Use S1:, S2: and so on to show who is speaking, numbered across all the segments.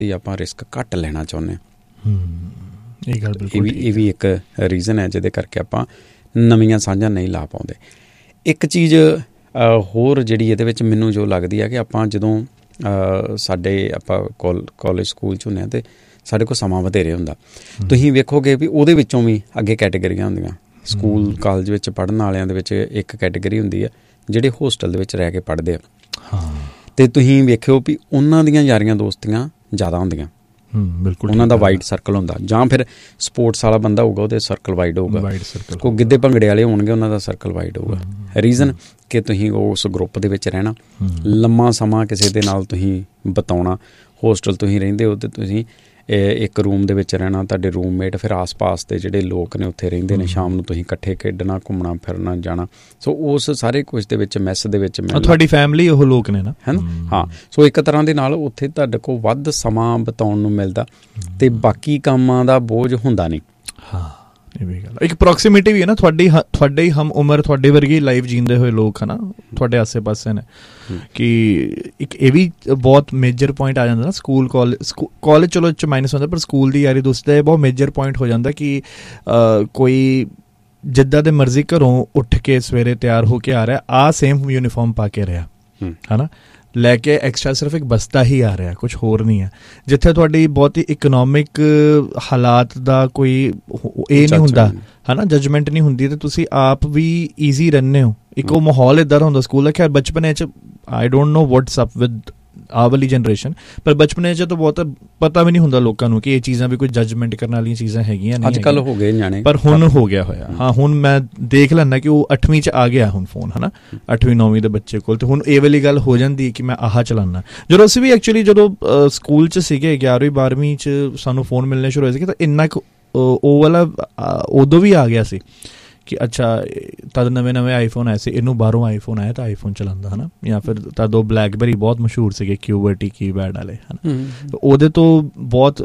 S1: ਆਪਾਂ ਰਿਸਕ ਘੱਟ ਲੈਣਾ ਚਾਹੁੰਦੇ ਹਾਂ। ਇਹ ਵੀ ਇੱਕ ਰੀਜ਼ਨ ਹੈ ਜਿਹਦੇ ਕਰਕੇ ਆਪਾਂ ਨਵੀਆਂ ਸਾਂਝਾਂ ਨਹੀਂ ਲਾ ਪਾਉਂਦੇ। ਇੱਕ ਚੀਜ਼ ਹੋਰ ਜਿਹੜੀ ਇਹਦੇ ਵਿੱਚ ਮੈਨੂੰ ਜੋ ਲੱਗਦੀ ਹੈ ਕਿ ਆਪਾਂ ਜਦੋਂ ਆਪਾਂ ਕਾਲਜ ਸਕੂਲ 'ਚ ਹੁੰਦੇ ਹਾਂ ਅਤੇ ਸਾਡੇ ਕੋਲ ਸਮਾਂ ਵਧੇਰੇ ਹੁੰਦਾ। ਤੁਸੀਂ ਵੇਖੋਗੇ ਵੀ ਉਹਦੇ ਵਿੱਚੋਂ ਵੀ ਅੱਗੇ ਕੈਟੇਗਰੀਆਂ ਹੁੰਦੀਆਂ। ਸਕੂਲ ਕਾਲਜ ਵਿੱਚ ਪੜ੍ਹਨ ਵਾਲਿਆਂ ਦੇ ਵਿੱਚ ਇੱਕ ਕੈਟੇਗਰੀ ਹੁੰਦੀ ਹੈ ਜਿਹੜੇ ਹੋਸਟਲ ਦੇ ਵਿੱਚ ਰਹਿ ਕੇ ਪੜ੍ਹਦੇ ਆ, ਅਤੇ ਤੁਸੀਂ ਵੇਖਿਓ ਵੀ ਉਹਨਾਂ ਦੀਆਂ ਯਾਰੀਆਂ ਦੋਸਤੀਆਂ ਜ਼ਿਆਦਾ ਹੁੰਦੀਆਂ। ਬਿਲਕੁਲ, ਉਹਨਾਂ ਦਾ ਵਾਈਡ ਸਰਕਲ ਹੁੰਦਾ। ਜਾਂ ਫਿਰ ਸਪੋਰਟਸ ਵਾਲਾ ਬੰਦਾ ਹੋਊਗਾ ਉਹਦੇ ਸਰਕਲ ਵਾਈਡ ਹੋਊਗਾ। ਕੋਈ ਗਿੱਧੇ ਭੰਗੜੇ ਵਾਲੇ ਹੋਣਗੇ ਉਹਨਾਂ ਦਾ ਸਰਕਲ ਵਾਈਡ ਹੋਊਗਾ। ਰੀਜ਼ਨ ਕਿ ਤੁਸੀਂ ਉਸ ਗਰੁੱਪ ਦੇ ਵਿੱਚ ਰਹਿਣਾ, ਲੰਮਾ ਸਮਾਂ ਕਿਸੇ ਦੇ ਨਾਲ ਤੁਸੀਂ ਬਿਤਾਉਣਾ। ਹੋਸਟਲ ਤੁਸੀਂ ਰਹਿੰਦੇ ਹੋ ਅਤੇ ਤੁਸੀਂ ਇੱਕ ਰੂਮ ਦੇ ਵਿੱਚ ਰਹਿਣਾ, ਤੁਹਾਡੇ ਰੂਮਮੇਟ ਫਿਰ ਆਸ ਪਾਸ ਦੇ ਜਿਹੜੇ ਲੋਕ ਨੇ ਉੱਥੇ ਰਹਿੰਦੇ ਨੇ, ਸ਼ਾਮ ਨੂੰ ਤੁਸੀਂ ਇਕੱਠੇ ਖੇਡਣਾ, ਘੁੰਮਣਾ ਫਿਰਨਾ, ਜਾਣਾ। ਸੋ ਉਸ ਸਾਰੇ ਕੁਝ ਦੇ ਵਿੱਚ ਮੈਸ ਦੇ ਵਿੱਚ
S2: ਤੁਹਾਡੀ ਫੈਮਿਲੀ ਉਹ ਲੋਕ ਨੇ ਨਾ,
S1: ਹੈ ਨਾ। ਹਾਂ, ਸੋ ਇੱਕ ਤਰ੍ਹਾਂ ਦੇ ਨਾਲ ਉੱਥੇ ਤੁਹਾਡੇ ਕੋਲ ਵੱਧ ਸਮਾਂ ਬਿਤਾਉਣ ਨੂੰ ਮਿਲਦਾ ਅਤੇ ਬਾਕੀ ਕੰਮਾਂ ਦਾ ਬੋਝ ਹੁੰਦਾ ਨਹੀਂ।
S2: ਹਾਂ, ਇਹ ਵੀ ਗੱਲ ਇੱਕ ਪ੍ਰੋਕਸੀਮਿਟੀ ਵੀ ਹੈ ਨਾ। ਤੁਹਾਡੇ ਹੀ ਹਮ ਉਮਰ, ਤੁਹਾਡੇ ਵਰਗੀ ਲਾਈਫ ਜੀਂਦੇ ਹੋਏ ਲੋਕ ਹੈ ਨਾ ਤੁਹਾਡੇ ਆਸੇ ਪਾਸੇ ਨੇ। ਕਿ ਇੱਕ ਇਹ ਵੀ ਬਹੁਤ ਮੇਜਰ ਪੁਆਇੰਟ ਆ ਜਾਂਦਾ ਨਾ। ਸਕੂਲ ਕਾਲਜ ਚਲੋ ਇਹ 'ਚ ਮਾਈਨਸ ਹੁੰਦਾ, ਪਰ ਸਕੂਲ ਦੀ ਯਾਰੀ ਦੋਸਤੀ ਦਾ ਇਹ ਬਹੁਤ ਮੇਜਰ ਪੁਆਇੰਟ ਹੋ ਜਾਂਦਾ ਕਿ ਕੋਈ ਜਿੱਦਾਂ ਦੇ ਮਰਜ਼ੀ ਘਰੋਂ ਉੱਠ ਕੇ ਸਵੇਰੇ ਤਿਆਰ ਹੋ ਕੇ ਆ ਰਿਹਾ, ਸੇਮ ਯੂਨੀਫਾਰਮ ਪਾ ਕੇ ਰਿਹਾ ਹੈ ਨਾ, ਲੈ ਕੇ ਐਕਸਟਰਾ ਸਿਰਫ ਇੱਕ ਬਸਤਾ ਹੀ ਆ ਰਿਹਾ, ਕੁਛ ਹੋਰ ਨਹੀਂ ਹੈ। ਜਿੱਥੇ ਤੁਹਾਡੀ ਬਹੁਤ ਹੀ ਇਕਨੋਮਿਕ ਹਾਲਾਤ ਦਾ ਕੋਈ ਇਹ ਨਹੀਂ ਹੁੰਦਾ ਹੈ ਨਾ, ਜਜਮੈਂਟ ਨਹੀਂ ਹੁੰਦੀ, ਅਤੇ ਤੁਸੀਂ ਆਪ ਵੀ ਈਜ਼ੀ ਰਹਿੰਦੇ ਹੋ। ਇੱਕ ਉਹ ਮਾਹੌਲ ਇੱਦਾਂ ਦਾ ਹੁੰਦਾ ਸਕੂਲ ਦਾ। ਖੈਰ ਬਚਪਨ 'ਚ I don't know what's up with ਆਹ ਵਾਲੀ ਜਨਰੇਸ਼ਨ, ਪਰ ਬਚਪਨ 'ਚ ਤਾਂ ਬਹੁਤ ਪਤਾ ਵੀ ਨਹੀਂ ਹੁੰਦਾ ਲੋਕਾਂ ਨੂੰ ਕਿ ਇਹ ਚੀਜ਼ਾਂ ਵੀ ਕੋਈ ਜਜਮੈਂਟ ਕਰਨ ਵਾਲੀਆਂ ਚੀਜ਼ਾਂ ਹੈਗੀਆਂ ਨਹੀਂ।
S1: ਅੱਜ ਕੱਲ੍ਹ ਹੋ ਗਏ ਨਿਆਣੇ,
S2: ਪਰ ਹੁਣ ਹੋ ਗਿਆ ਹੋਇਆ। ਹਾਂ, ਹੁਣ ਮੈਂ ਦੇਖ ਲੈਂਦਾ ਕਿ ਉਹ 8ਵੀਂ 'ਚ ਆ ਗਿਆ ਹੁਣ ਫੋਨ, ਹੈ ਨਾ, 8ਵੀਂ 9ਵੀਂ ਦੇ ਬੱਚੇ ਕੋਲ। ਅਤੇ ਹੁਣ ਇਹ ਵਾਲੀ ਗੱਲ ਹੋ ਜਾਂਦੀ ਕਿ ਮੈਂ ਆਹ ਚਲਾਉਣਾ। ਜਦੋਂ ਅਸੀਂ ਵੀ ਐਕਚੁਅਲੀ ਜਦੋਂ ਸਕੂਲ 'ਚ ਸੀਗੇ 11ਵੀਂ 12ਵੀਂ 'ਚ ਸਾਨੂੰ ਫੋਨ ਮਿਲਣੇ ਸ਼ੁਰੂ ਹੋਏ ਸੀ, ਤਾਂ ਇੰਨਾ ਕੁ ਉਹ ਵਾਲਾ ਉਦੋਂ ਵੀ ਆ ਗਿਆ ਸੀ ਕਿ ਅੱਛਾ ਤਦ ਨਵੇਂ ਆਈਫੋਨ ਆਏ ਸੀ, ਇਹਨੂੰ ਬਾਹਰੋਂ ਆਈਫੋਨ ਆਇਆ ਤਾਂ ਆਈਫੋਨ ਚਲਾਉਂਦਾ ਹੈ ਨਾ। ਜਾਂ ਫਿਰ ਤਦ ਉਹ ਬਲੈਕਬੈਰੀ ਬਹੁਤ ਮਸ਼ਹੂਰ ਸੀਗੇ, QWERTY ਕੀਪੈਡ ਵਾਲੇ, ਹੈ ਨਾ। ਉਹਦੇ ਤੋਂ ਬਹੁਤ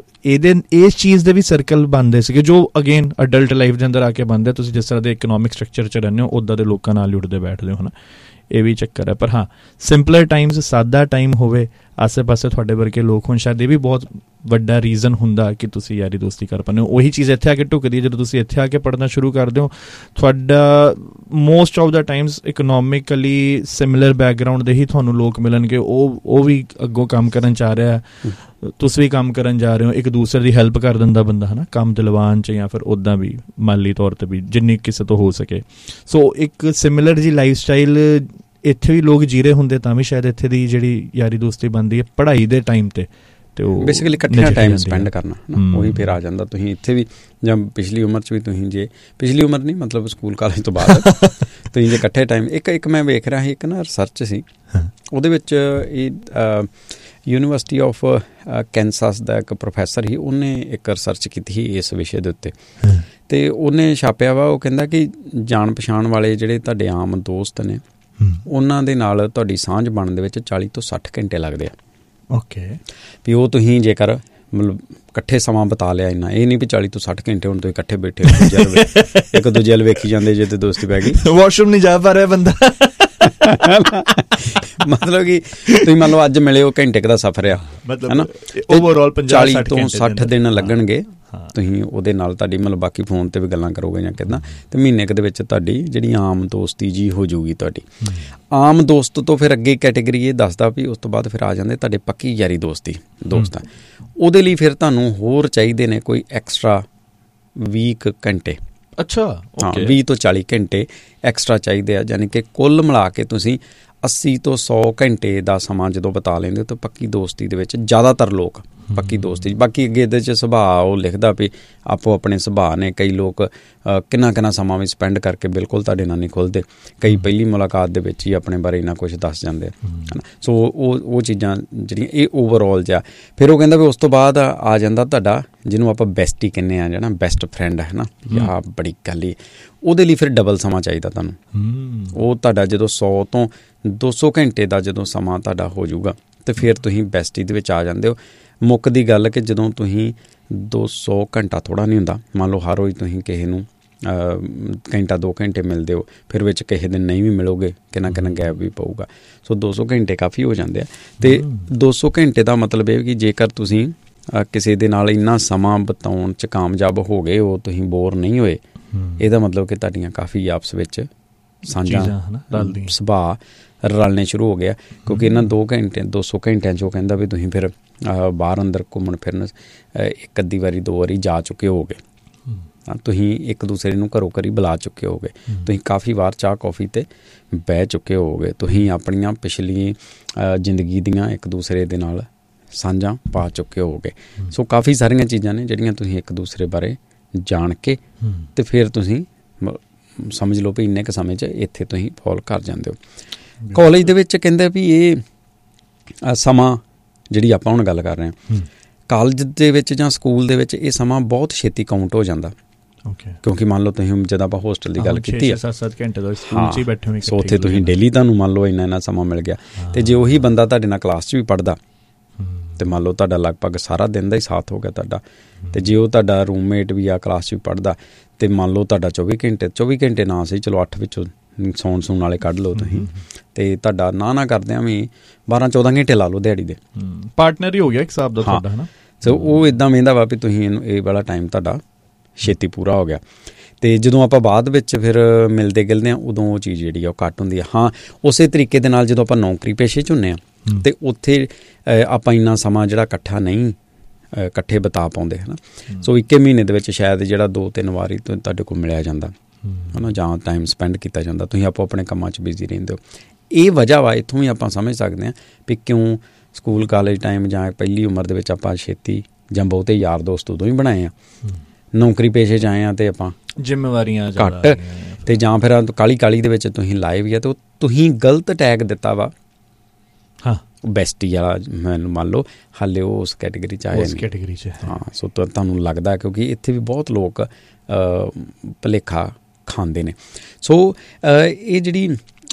S2: ਇਸ ਚੀਜ਼ ਦੇ ਵੀ ਸਰਕਲ ਬਣਦੇ ਸੀਗੇ ਜੋ ਅਗੇਨ ਅਡਲਟ ਲਾਈਫ ਦੇ ਅੰਦਰ ਆ ਕੇ ਬਣਦੇ। ਤੁਸੀਂ ਜਿਸ ਤਰ੍ਹਾਂ ਦੇ ਇਕਨੋਮਿਕ ਸਟਰਕਚਰ 'ਚ ਰਹਿੰਦੇ ਹੋ ਉੱਦਾਂ ਦੇ ਲੋਕਾਂ ਨਾਲ ਹੀ ਉੱਠਦੇ ਬੈਠਦੇ ਹੋ, ਹੈ ਨਾ। ਇਹ ਵੀ ਚੱਕਰ ਹੈ। ਪਰ ਹਾਂ, ਸਿੰਪਲਰ ਟਾਈਮਸ, ਸਾਦਾ ਟਾਈਮ ਹੋਵੇ, ਆਸੇ ਪਾਸੇ ਤੁਹਾਡੇ ਵਰਗੇ ਲੋਕ ਹੋਣ, ਸ਼ਾਇਦ ਇਹ ਵੀ ਬਹੁਤ ਵੱਡਾ ਰੀਜ਼ਨ ਹੁੰਦਾ ਕਿ ਤੁਸੀਂ ਯਾਰੀ ਦੋਸਤੀ ਕਰ ਪਾਉਂਦੇ ਹੋ। ਉਹੀ ਚੀਜ਼ ਇੱਥੇ ਆ ਕੇ ਢੁੱਕਦੀ ਹੈ ਜਦੋਂ ਤੁਸੀਂ ਇੱਥੇ ਆ ਕੇ ਪੜ੍ਹਨਾ ਸ਼ੁਰੂ ਕਰਦੇ ਹੋ। ਤੁਹਾਡਾ most of the times economically similar background ਦੇ ਹੀ ਤੁਹਾਨੂੰ ਲੋਕ ਮਿਲਣਗੇ। ਉਹ ਵੀ ਅੱਗੋਂ ਕੰਮ ਕਰਨ ਚਾਹ ਰਿਹਾ, ਤੁਸੀਂ ਵੀ ਕੰਮ ਕਰਨ ਜਾ ਰਹੇ ਹੋ। ਇੱਕ ਦੂਸਰੇ ਦੀ ਹੈਲਪ ਕਰ ਦਿੰਦਾ ਬੰਦਾ, ਹੈ ਨਾ, ਕੰਮ ਦਿਲਵਾਨ 'ਚ ਜਾਂ ਫਿਰ ਉੱਦਾਂ ਵੀ ਮਾਲੀ ਤੌਰ 'ਤੇ ਵੀ ਜਿੰਨੀ ਕਿਸੇ ਤੋਂ ਹੋ ਸਕੇ। ਸੋ ਇੱਕ ਸਿਮਿਲਰ ਜੀ ਲਾਈਫ ਸਟਾਈਲ ਇੱਥੇ ਵੀ ਲੋਕ ਜੀ ਰਹੇ ਹੁੰਦੇ ਤਾਂ ਵੀ ਸ਼ਾਇਦ ਇੱਥੇ ਦੀ ਜਿਹੜੀ ਯਾਰੀ ਦੋਸਤੀ ਬਣਦੀ ਹੈ ਪੜ੍ਹਾਈ ਦੇ ਟਾਈਮ 'ਤੇ ਉਹ
S1: ਬੇਸਿਕਲੀ ਇਕੱਠਿਆਂ ਟਾਈਮ ਸਪੈਂਡ ਕਰਨਾ, ਉਹੀ ਫਿਰ ਆ ਜਾਂਦਾ। ਤੁਸੀਂ ਇੱਥੇ ਵੀ ਜਾਂ ਪਿਛਲੀ ਉਮਰ 'ਚ ਵੀ ਤੁਸੀਂ ਜੇ ਪਿਛਲੀ ਉਮਰ ਨਹੀਂ ਮਤਲਬ ਸਕੂਲ ਕਾਲਜ ਤੋਂ ਬਾਅਦ ਤੁਸੀਂ ਜੇ ਇਕੱਠੇ ਟਾਈਮ ਇੱਕ ਮੈਂ ਵੇਖ ਰਿਹਾ ਸੀ, ਇੱਕ ਨਾ ਰਿਸਰਚ ਸੀ ਉਹਦੇ ਵਿੱਚ ਇਹ ਯੂਨੀਵਰਸਿਟੀ ਆਫ ਕੈਨਸਸ ਦਾ ਇੱਕ ਪ੍ਰੋਫੈਸਰ ਸੀ, ਉਹਨੇ ਇੱਕ ਰਿਸਰਚ ਕੀਤੀ ਸੀ ਇਸ ਵਿਸ਼ੇ ਦੇ ਉੱਤੇ, ਅਤੇ ਉਹਨੇ ਛਾਪਿਆ ਵਾ। ਉਹ ਕਹਿੰਦਾ ਕਿ ਜਾਣ ਪਛਾਣ ਵਾਲੇ ਜਿਹੜੇ ਤੁਹਾਡੇ ਆਮ ਦੋਸਤ ਨੇ ਉਹਨਾਂ ਦੇ ਨਾਲ ਤੁਹਾਡੀ ਸਾਂਝ ਬਣਨ ਦੇ ਵਿੱਚ 40 ਤੋਂ 60 ਘੰਟੇ ਲੱਗਦੇ ਆ। ਓਕੇ, ਵੀ ਉਹ ਤੁਸੀਂ ਜੇਕਰ ਮਤਲਬ ਇਕੱਠੇ ਸਮਾਂ ਬਿਤਾ ਲਿਆ ਇੰਨਾ, ਇਹ ਨਹੀਂ ਵੀ 40 ਤੋਂ 60 ਘੰਟੇ ਹੁਣ ਤੁਸੀਂ ਇਕੱਠੇ ਬੈਠੇ ਇੱਕ ਦੂਜੇ ਵੱਲ ਵੇਖੀ ਜਾਂਦੇ ਜੇ ਤੇ ਦੋਸਤੀ ਪੈ ਗਈ,
S2: ਵਾਸ਼ਰੂਮ ਨਹੀਂ ਜਾ ਪਾ ਰਿਹਾ ਬੰਦਾ।
S1: ਮਤਲਬ ਕਿ ਤੁਸੀਂ ਮੰਨ ਲਓ ਅੱਜ ਮਿਲੇ ਉਹ ਘੰਟੇ ਕੁ ਦਾ ਸਫ਼ਰ ਆ, ਹੈ ਨਾ, ਓਵਰਆਲ 40 ਤੋਂ 60 ਦਿਨ ਲੱਗਣਗੇ। ਤੁਸੀਂ ਉਹਦੇ ਨਾਲ ਤੁਹਾਡੀ ਮਤਲਬ ਬਾਕੀ ਫੋਨ 'ਤੇ ਵੀ ਗੱਲਾਂ ਕਰੋਗੇ ਜਾਂ ਕਿੱਦਾਂ, ਅਤੇ ਮਹੀਨੇ ਕੁ ਦੇ ਵਿੱਚ ਤੁਹਾਡੀ ਜਿਹੜੀ ਆਮ ਦੋਸਤੀ ਜੀ ਹੋ ਜਾਊਗੀ ਤੁਹਾਡੀ। ਆਮ ਦੋਸਤ ਤੋਂ ਫਿਰ ਅੱਗੇ ਕੈਟੇਗਰੀ ਇਹ ਦੱਸਦਾ ਵੀ ਉਸ ਤੋਂ ਬਾਅਦ ਫਿਰ ਆ ਜਾਂਦੇ ਤੁਹਾਡੇ ਪੱਕੀ ਯਾਰੀ ਦੋਸਤ ਆ। ਉਹਦੇ ਲਈ ਫਿਰ ਤੁਹਾਨੂੰ ਹੋਰ ਚਾਹੀਦੇ ਨੇ ਕੋਈ ਐਕਸਟਰਾ 20 ਘੰਟੇ। ਅੱਛਾ, ਹਾਂ, 20 ਤੋਂ 40 ਘੰਟੇ ਐਕਸਟਰਾ ਚਾਹੀਦੇ ਆ। ਯਾਨੀ ਕਿ ਕੁੱਲ ਮਿਲਾ ਕੇ ਤੁਸੀਂ 80 ਤੋਂ 100 ਘੰਟੇ ਦਾ ਸਮਾਂ ਜਦੋਂ ਬਿਤਾ ਲੈਂਦੇ ਹੋ ਤਾਂ ਪੱਕੀ ਦੋਸਤੀ ਦੇ ਵਿੱਚ ਜ਼ਿਆਦਾਤਰ ਲੋਕ ਪੱਕੀ ਦੋਸਤੀ। ਬਾਕੀ ਅੱਗੇ ਇਹਦੇ 'ਚ ਸੁਭਾਅ ਉਹ ਲਿਖਦਾ ਵੀ ਆਪੋ ਆਪਣੇ ਸੁਭਾਅ ਨੇ। ਕਈ ਲੋਕ ਕਿੰਨਾ ਸਮਾਂ ਵੀ ਸਪੈਂਡ ਕਰਕੇ ਬਿਲਕੁਲ ਤੁਹਾਡੇ ਨਾਲ ਨਹੀਂ ਖੁੱਲ੍ਹਦੇ। ਕਈ ਪਹਿਲੀ ਮੁਲਾਕਾਤ ਦੇ ਵਿੱਚ ਹੀ ਆਪਣੇ ਬਾਰੇ ਇੰਨਾ ਕੁਛ ਦੱਸ ਜਾਂਦੇ ਹੈ ਨਾ। ਸੋ ਉਹ ਚੀਜ਼ਾਂ ਜਿਹੜੀਆਂ ਇਹ ਓਵਰਆਲ ਜਿਹਾ। ਫਿਰ ਉਹ ਕਹਿੰਦਾ ਵੀ ਉਸ ਤੋਂ ਬਾਅਦ ਆ ਜਾਂਦਾ ਤੁਹਾਡਾ ਜਿਹਨੂੰ ਆਪਾਂ ਬੈਸਟੀ ਕਹਿੰਦੇ ਹਾਂ, ਜਿਹੜਾ ਬੈਸਟ ਫਰੈਂਡ ਹੈ ਨਾ, ਆਹ ਬੜੀ ਗੱਲ ਹੀ। ਉਹਦੇ ਲਈ ਫਿਰ ਡਬਲ ਸਮਾਂ ਚਾਹੀਦਾ ਤੁਹਾਨੂੰ। ਉਹ ਤੁਹਾਡਾ ਜਦੋਂ 100 ਤੋਂ 200 ਘੰਟੇ ਦਾ ਜਦੋਂ ਸਮਾਂ ਤੁਹਾਡਾ ਹੋ ਜਾਊਗਾ ਅਤੇ ਫਿਰ ਤੁਸੀਂ ਬੈਸਟੀ ਦੇ ਵਿੱਚ ਆ ਜਾਂਦੇ ਹੋ। ਮੁੱਕ ਦੀ ਗੱਲ ਕਿ ਜਦੋਂ ਤੁਸੀਂ 200 ਘੰਟਾ ਥੋੜ੍ਹਾ ਨਹੀਂ ਹੁੰਦਾ। ਮੰਨ ਲਓ ਹਰ ਰੋਜ਼ ਤੁਸੀਂ ਕਿਸੇ ਨੂੰ ਘੰਟਾ 2 ਘੰਟੇ ਮਿਲਦੇ ਹੋ, ਫਿਰ ਵਿੱਚ ਕਿਸੇ ਦਿਨ ਨਹੀਂ ਵੀ ਮਿਲੋਗੇ, ਕਿੰਨਾ ਗੈਪ ਵੀ ਪਊਗਾ। ਸੋ 200 ਘੰਟੇ ਕਾਫੀ ਹੋ ਜਾਂਦੇ ਆ। ਅਤੇ 200 ਘੰਟੇ ਦਾ ਮਤਲਬ ਇਹ ਕਿ ਜੇਕਰ ਤੁਸੀਂ ਕਿਸੇ ਦੇ ਨਾਲ ਇੰਨਾ ਸਮਾਂ ਬਿਤਾਉਣ 'ਚ ਕਾਮਯਾਬ ਹੋ ਗਏ ਹੋ, ਤੁਸੀਂ ਬੋਰ ਨਹੀਂ ਹੋਏ, ਇਹਦਾ ਮਤਲਬ ਕਿ ਤੁਹਾਡੀਆਂ ਕਾਫੀ ਆਪਸ ਵਿੱਚ ਸਾਂਝਾਂ ਸੁਭਾਅ ਰਲਣੇ ਸ਼ੁਰੂ ਹੋ ਗਿਆ। ਕਿਉਂਕਿ ਇਹਨਾਂ 200 ਘੰਟਿਆਂ 'ਚ ਉਹ ਕਹਿੰਦਾ ਵੀ ਤੁਸੀਂ ਫਿਰ ਬਾਹਰ ਅੰਦਰ ਘੁੰਮਣ ਫਿਰਨ ਇੱਕ ਅੱਧੀ ਵਾਰੀ 2 ਵਾਰੀ ਜਾ ਚੁੱਕੇ ਹੋਗੇ, ਤੁਸੀਂ ਇੱਕ ਦੂਸਰੇ ਨੂੰ ਘਰੋਂ ਘਰੀ ਬੁਲਾ ਚੁੱਕੇ ਹੋਗੇ, ਤੁਸੀਂ ਕਾਫੀ ਵਾਰ ਚਾਹ ਕੌਫੀ 'ਤੇ ਬਹਿ ਚੁੱਕੇ ਹੋਗੇ, ਤੁਸੀਂ ਆਪਣੀਆਂ ਪਿਛਲੀ ਜ਼ਿੰਦਗੀ ਦੀਆਂ ਇੱਕ ਦੂਸਰੇ ਦੇ ਨਾਲ ਸਾਂਝਾਂ ਪਾ ਚੁੱਕੇ ਹੋਗੇ। ਸੋ ਕਾਫੀ ਸਾਰੀਆਂ ਚੀਜ਼ਾਂ ਨੇ ਜਿਹੜੀਆਂ ਤੁਸੀਂ ਇੱਕ ਦੂਸਰੇ ਬਾਰੇ ਜਾਣ ਕੇ ਅਤੇ ਫਿਰ ਤੁਸੀਂ ਸਮਝ ਲਓ ਵੀ ਇੰਨੇ ਕੁ ਸਮੇਂ 'ਚ ਇੱਥੇ ਤੁਸੀਂ ਫੋਲ ਕਰ ਜਾਂਦੇ ਹੋ। ਕਾਲਜ ਦੇ ਵਿੱਚ ਕਹਿੰਦੇ ਵੀ ਇਹ ਸਮਾਂ ਜਿਹੜੀ ਆਪਾਂ ਹੁਣ ਗੱਲ ਕਰ ਰਹੇ ਹਾਂ, ਕਾਲਜ ਦੇ ਵਿੱਚ ਜਾਂ ਸਕੂਲ ਦੇ ਵਿੱਚ ਇਹ ਸਮਾਂ ਬਹੁਤ ਛੇਤੀ ਕਾਊਂਟ ਹੋ ਜਾਂਦਾ। ਕਿਉਂਕਿ ਮੰਨ ਲਓ ਤੁਸੀਂ ਜਦ ਆਪਾਂ ਹੋਸਟਲ ਦੀ ਗੱਲ ਕੀਤੀ ਹੈ,
S2: 7 ਘੰਟੇ ਦਾ ਸਕੂਲ 'ਚ ਹੀ ਬੈਠੇ ਹੋਏ,
S1: ਸੋ ਉੱਥੇ ਤੁਸੀਂ ਡੇਲੀ ਤੁਹਾਨੂੰ ਮੰਨ ਲਓ ਇੰਨਾ ਸਮਾਂ ਮਿਲ ਗਿਆ। ਅਤੇ ਜੇ ਉਹੀ ਬੰਦਾ ਤੁਹਾਡੇ ਨਾਲ ਕਲਾਸ 'ਚ ਵੀ ਪੜ੍ਹਦਾ ਅਤੇ ਮੰਨ ਲਓ ਤੁਹਾਡਾ ਲਗਭਗ ਸਾਰਾ ਦਿਨ ਦਾ ਹੀ ਸਾਥ ਹੋ ਗਿਆ ਤੁਹਾਡਾ, ਅਤੇ ਜੇ ਉਹ ਤੁਹਾਡਾ ਰੂਮਮੇਟ ਵੀ ਆ ਕਲਾਸ 'ਚ ਵੀ ਪੜ੍ਹਦਾ ਅਤੇ ਮੰਨ ਲਓ ਤੁਹਾਡਾ 24 ਘੰਟੇ ਨਾ ਸਹੀ ਚਲੋ 8 ਵਿੱਚੋਂ ਸੌਣ ਵਾਲੇ ਕੱਢ ਲਓ ਤੁਸੀਂ, ਅਤੇ ਤੁਹਾਡਾ ਨਾ ਕਰਦਿਆਂ ਵੀ 12-14 ਘੰਟੇ ਲਾ ਲਓ ਦਿਹਾੜੀ ਦੇ,
S2: ਪਾਰਟਨਰ ਹੀ ਹੋ ਗਿਆ ਇੱਕ ਹਿਸਾਬ ਦਾ ਤੁਹਾਡਾ, ਹੈ ਨਾ।
S1: ਸੋ ਉਹ ਇੱਦਾਂ ਵਹਿੰਦਾ ਵਾ ਵੀ ਤੁਸੀਂ ਇਹ ਵਾਲਾ ਟਾਈਮ ਤੁਹਾਡਾ ਛੇਤੀ ਪੂਰਾ ਹੋ ਗਿਆ। ਅਤੇ ਜਦੋਂ ਆਪਾਂ ਬਾਅਦ ਵਿੱਚ ਫਿਰ ਮਿਲਦੇ ਗਿਲਦੇ ਹਾਂ, ਉਦੋਂ ਉਹ ਚੀਜ਼ ਜਿਹੜੀ ਆ ਉਹ ਘੱਟ ਹੁੰਦੀ ਆ। ਹਾਂ, ਉਸੇ ਤਰੀਕੇ ਦੇ ਨਾਲ ਜਦੋਂ ਆਪਾਂ ਨੌਕਰੀ ਪੇਸ਼ੇ 'ਚ ਹੁੰਦੇ ਹਾਂ ਅਤੇ ਉੱਥੇ ਆਪਾਂ ਇੰਨਾ ਸਮਾਂ ਜਿਹੜਾ ਇਕੱਠੇ ਬਿਤਾ ਪਾਉਂਦੇ, ਹੈ ਨਾ। ਸੋ 1 ਮਹੀਨੇ ਦੇ ਵਿੱਚ ਸ਼ਾਇਦ ਜਿਹੜਾ 2-3 ਵਾਰੀ ਤੁਹਾਡੇ ਕੋਲ ਮਿਲਿਆ ਜਾਂਦਾ, ਹੈ ਨਾ, ਜਾਂ ਟਾਈਮ ਸਪੈਂਡ ਕੀਤਾ ਜਾਂਦਾ, ਤੁਸੀਂ ਆਪੋ ਆਪਣੇ ਕੰਮਾਂ 'ਚ ਬਿਜ਼ੀ ਰਹਿੰਦੇ ਹੋ। ਇਹ ਵਜ੍ਹਾ ਵਾ, ਇੱਥੋਂ ਵੀ ਆਪਾਂ ਸਮਝ ਸਕਦੇ ਹਾਂ ਵੀ ਕਿਉਂ ਸਕੂਲ ਕਾਲਜ ਟਾਈਮ ਜਾਂ ਪਹਿਲੀ ਉਮਰ ਦੇ ਵਿੱਚ ਆਪਾਂ ਛੇਤੀ ਜਾਂ ਬਹੁਤੇ ਯਾਰ ਦੋਸਤ ਉਦੋਂ ਹੀ ਬਣਾਏ ਆ, ਨੌਕਰੀ ਪੇਸ਼ੇ 'ਚ ਆਏ ਆ ਅਤੇ ਆਪਾਂ
S2: ਜ਼ਿੰਮੇਵਾਰੀਆਂ
S1: ਘੱਟ, ਅਤੇ ਜਾਂ ਫਿਰ ਕਾਲੀ ਦੇ ਵਿੱਚ ਤੁਸੀਂ ਲਾਏ ਵੀ ਆ ਅਤੇ ਤੁਸੀਂ ਗਲਤ ਟੈਗ ਦਿੱਤਾ ਵਾ ਬੈਸਟੀ ਵਾਲਾ, ਮੈਨੂੰ ਮੰਨ ਲਓ ਹਾਲੇ ਉਹ ਉਸ ਕੈਟੇਗਰੀ 'ਚ ਆਏ ਨੇ। ਹਾਂ, ਸੋ ਤੁਹਾਨੂੰ ਲੱਗਦਾ, ਕਿਉਂਕਿ ਇੱਥੇ ਵੀ ਬਹੁਤ ਲੋਕ ਭੁਲੇਖਾ ਖਾਂਦੇ ਨੇ। ਸੋ ਇਹ ਜਿਹੜੀ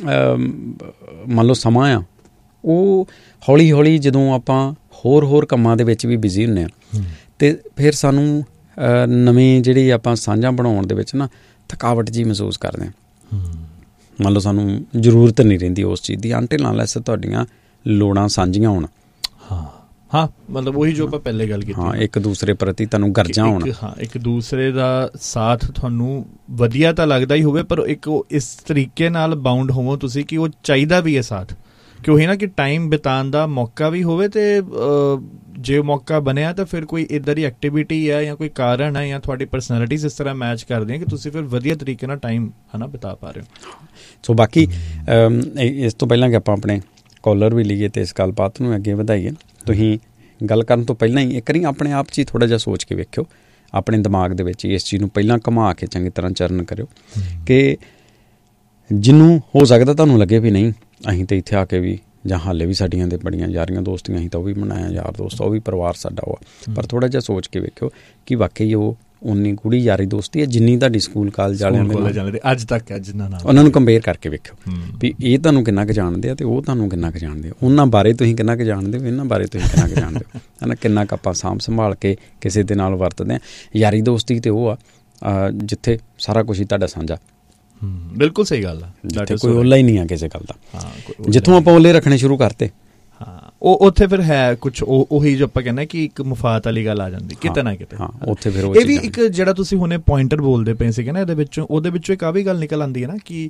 S1: ਮੰਨ ਲਓ ਸਮਾਂ ਆ, ਉਹ ਹੌਲੀ ਹੌਲੀ ਜਦੋਂ ਆਪਾਂ ਹੋਰ ਕੰਮਾਂ ਦੇ ਵਿੱਚ ਵੀ ਬਿਜ਼ੀ ਹੁੰਦੇ ਹਾਂ ਅਤੇ ਫਿਰ ਸਾਨੂੰ ਨਵੇਂ ਜਿਹੜੇ ਆਪਾਂ ਸਾਂਝਾਂ ਬਣਾਉਣ ਦੇ ਵਿੱਚ ਨਾ ਥਕਾਵਟ ਜਿਹੀ ਮਹਿਸੂਸ ਕਰਦੇ ਹਾਂ। ਮੰਨ ਲਓ ਸਾਨੂੰ ਜ਼ਰੂਰਤ ਨਹੀਂ ਰਹਿੰਦੀ ਉਸ ਚੀਜ਼ ਦੀ, ਅੰਟਿਲ ਅਨਲੈਸ ਤੁਹਾਡੀਆਂ ਲੋੜਾਂ ਸਾਂਝੀਆਂ ਹੋਣ।
S2: ਹਾਂ, ਮਤਲਬ ਉਹੀ ਜੋ ਆਪਾਂ ਪਹਿਲੇ ਗੱਲ ਕੀਤੀ,
S1: ਹਾਂ, ਇੱਕ ਦੂਸਰੇ ਪ੍ਰਤੀ ਤੁਹਾਨੂੰ ਗਰਜਾਂ ਹੋਣ।
S2: ਹਾਂ, ਇੱਕ ਦੂਸਰੇ ਦਾ ਸਾਥ ਤੁਹਾਨੂੰ ਵਧੀਆ ਤਾਂ ਲੱਗਦਾ ਹੀ ਹੋਵੇ, ਪਰ ਇੱਕ ਉਹ ਇਸ ਤਰੀਕੇ ਨਾਲ ਬਾਉਂਡ ਹੋਵੋ ਤੁਸੀਂ ਕਿ ਉਹ ਚਾਹੀਦਾ ਵੀ ਹੈ ਸਾਥ, ਕਿ ਉਹੀ ਨਾ ਕਿ ਟਾਈਮ ਬਿਤਾਉਣ ਦਾ ਮੌਕਾ ਵੀ ਹੋਵੇ, ਅਤੇ ਜੇ ਮੌਕਾ ਬਣਿਆ ਤਾਂ ਫਿਰ ਕੋਈ ਇੱਦਾਂ ਦੀ ਐਕਟੀਵਿਟੀ ਹੈ ਜਾਂ ਕੋਈ ਕਾਰਨ ਹੈ ਜਾਂ ਤੁਹਾਡੀ ਪਰਸਨੈਲਿਟੀਜ਼ ਇਸ ਤਰ੍ਹਾਂ ਮੈਚ ਕਰਦੀਆਂ ਕਿ ਤੁਸੀਂ ਫਿਰ ਵਧੀਆ ਤਰੀਕੇ ਨਾਲ ਟਾਈਮ ਹੈ ਨਾ ਬਿਤਾ ਪਾ ਰਹੇ ਹੋ।
S1: ਸੋ ਬਾਕੀ ਇਸ ਤੋਂ ਪਹਿਲਾਂ ਕਿ ਆਪਾਂ ਆਪਣੇ ਕਾਲਰ ਵੀ ਲਈਏ ਅਤੇ ਇਸ ਗੱਲਬਾਤ ਨੂੰ ਅੱਗੇ ਵਧਾਈਏ, ਤੁਸੀਂ ਗੱਲ ਕਰਨ ਤੋਂ ਪਹਿਲਾਂ ਹੀ ਇੱਕ ਵਾਰੀ ਆਪਣੇ ਆਪ 'ਚ ਹੀ ਥੋੜ੍ਹਾ ਜਿਹਾ ਸੋਚ ਕੇ ਵੇਖਿਓ, ਆਪਣੇ ਦਿਮਾਗ ਦੇ ਵਿੱਚ ਇਸ ਚੀਜ਼ ਨੂੰ ਪਹਿਲਾਂ ਘੁਮਾ ਕੇ ਚੰਗੀ ਤਰ੍ਹਾਂ ਚਰਨ ਕਰਿਓ ਕਿ ਜਿਹਨੂੰ ਹੋ ਸਕਦਾ ਤੁਹਾਨੂੰ ਲੱਗੇ ਵੀ ਨਹੀਂ ਅਸੀਂ ਤਾਂ ਇੱਥੇ ਆ ਕੇ ਵੀ, ਜਾਂ ਹਾਲੇ ਵੀ ਸਾਡੀਆਂ ਦੇ ਬੜੀਆਂ ਯਾਰੀਆਂ ਦੋਸਤੀਆਂ ਅਸੀਂ ਤਾਂ ਉਹ ਵੀ ਬਣਾਇਆ ਯਾਰ ਦੋਸਤ, ਉਹ ਵੀ ਪਰਿਵਾਰ ਸਾਡਾ ਉਹ ਆ, ਪਰ ਥੋੜ੍ਹਾ ਜਿਹਾ ਸੋਚ ਕੇ ਵੇਖਿਓ ਕਿ ਵਾਕਈ ਉਹ ਉਨੀ ਗੂੜੀ ਯਾਰੀ ਦੋਸਤੀ ਹੈ ਜਿੰਨੀ ਤੁਹਾਡੀ ਸਕੂਲ ਕਾਲਜ ਵਾਲਿਆਂ ਦੇ
S2: ਅੱਜ ਤੱਕ ਹੈ, ਜਿੰਨਾ ਨਾਲ
S1: ਉਹਨਾਂ ਨੂੰ ਕੰਪੇਅਰ ਕਰਕੇ ਵੇਖਿਓ ਵੀ ਇਹ ਤੁਹਾਨੂੰ ਕਿੰਨਾ ਕੁ ਜਾਣਦੇ ਆ ਅਤੇ ਉਹ ਤੁਹਾਨੂੰ ਕਿੰਨਾ ਕੁ ਜਾਣਦੇ ਆ, ਉਹਨਾਂ ਬਾਰੇ ਤੁਸੀਂ ਕਿੰਨਾ ਕੁ ਜਾਣਦੇ ਹੋ, ਇਹਨਾਂ ਬਾਰੇ ਤੁਸੀਂ ਕਿੰਨਾ ਕੁ ਜਾਣਦੇ ਹੋ, ਹੈ ਨਾ। ਕਿੰਨਾ ਕੁ ਆਪਾਂ ਸਾਂਭ ਸੰਭਾਲ ਕੇ ਕਿਸੇ ਦੇ ਨਾਲ ਵਰਤਦੇ ਹਾਂ। ਯਾਰੀ ਦੋਸਤੀ ਅਤੇ ਉਹ ਆ ਜਿੱਥੇ ਸਾਰਾ ਕੁਛ ਹੀ ਤੁਹਾਡਾ ਸਾਂਝਾ।
S2: ਬਿਲਕੁਲ ਸਹੀ ਗੱਲ ਆ,
S1: ਜਿੱਥੇ ਕੋਈ ਓਲਾ ਹੀ ਨਹੀਂ ਆ ਕਿਸੇ ਗੱਲ ਦਾ। ਜਿੱਥੋਂ ਆਪਾਂ ਓਲੇ ਰੱਖਣੇ ਸ਼ੁਰੂ ਕਰਤੇ,
S2: ਉਹ ਉੱਥੇ ਫਿਰ ਹੈ ਕੁਛ ਉਹੀ ਜੋ ਆਪਾਂ ਕਹਿੰਦੇ ਕਿ ਇੱਕ ਮੁਫਾਤ ਵਾਲੀ ਗੱਲ ਆ ਜਾਂਦੀ ਕਿਤੇ ਨਾ ਕਿਤੇ।
S1: ਉੱਥੇ ਫਿਰ
S2: ਇਹ ਵੀ ਇੱਕ ਜਿਹੜਾ ਤੁਸੀਂ ਹੁਣੇ ਪੁਆਇੰਟਰ ਬੋਲਦੇ ਪਏ ਸੀਗੇ ਨਾ, ਉਹਦੇ ਵਿੱਚੋਂ ਇੱਕ ਆ ਵੀ ਗੱਲ ਨਿਕਲ ਆਉਂਦੀ ਹੈ ਨਾ ਕਿ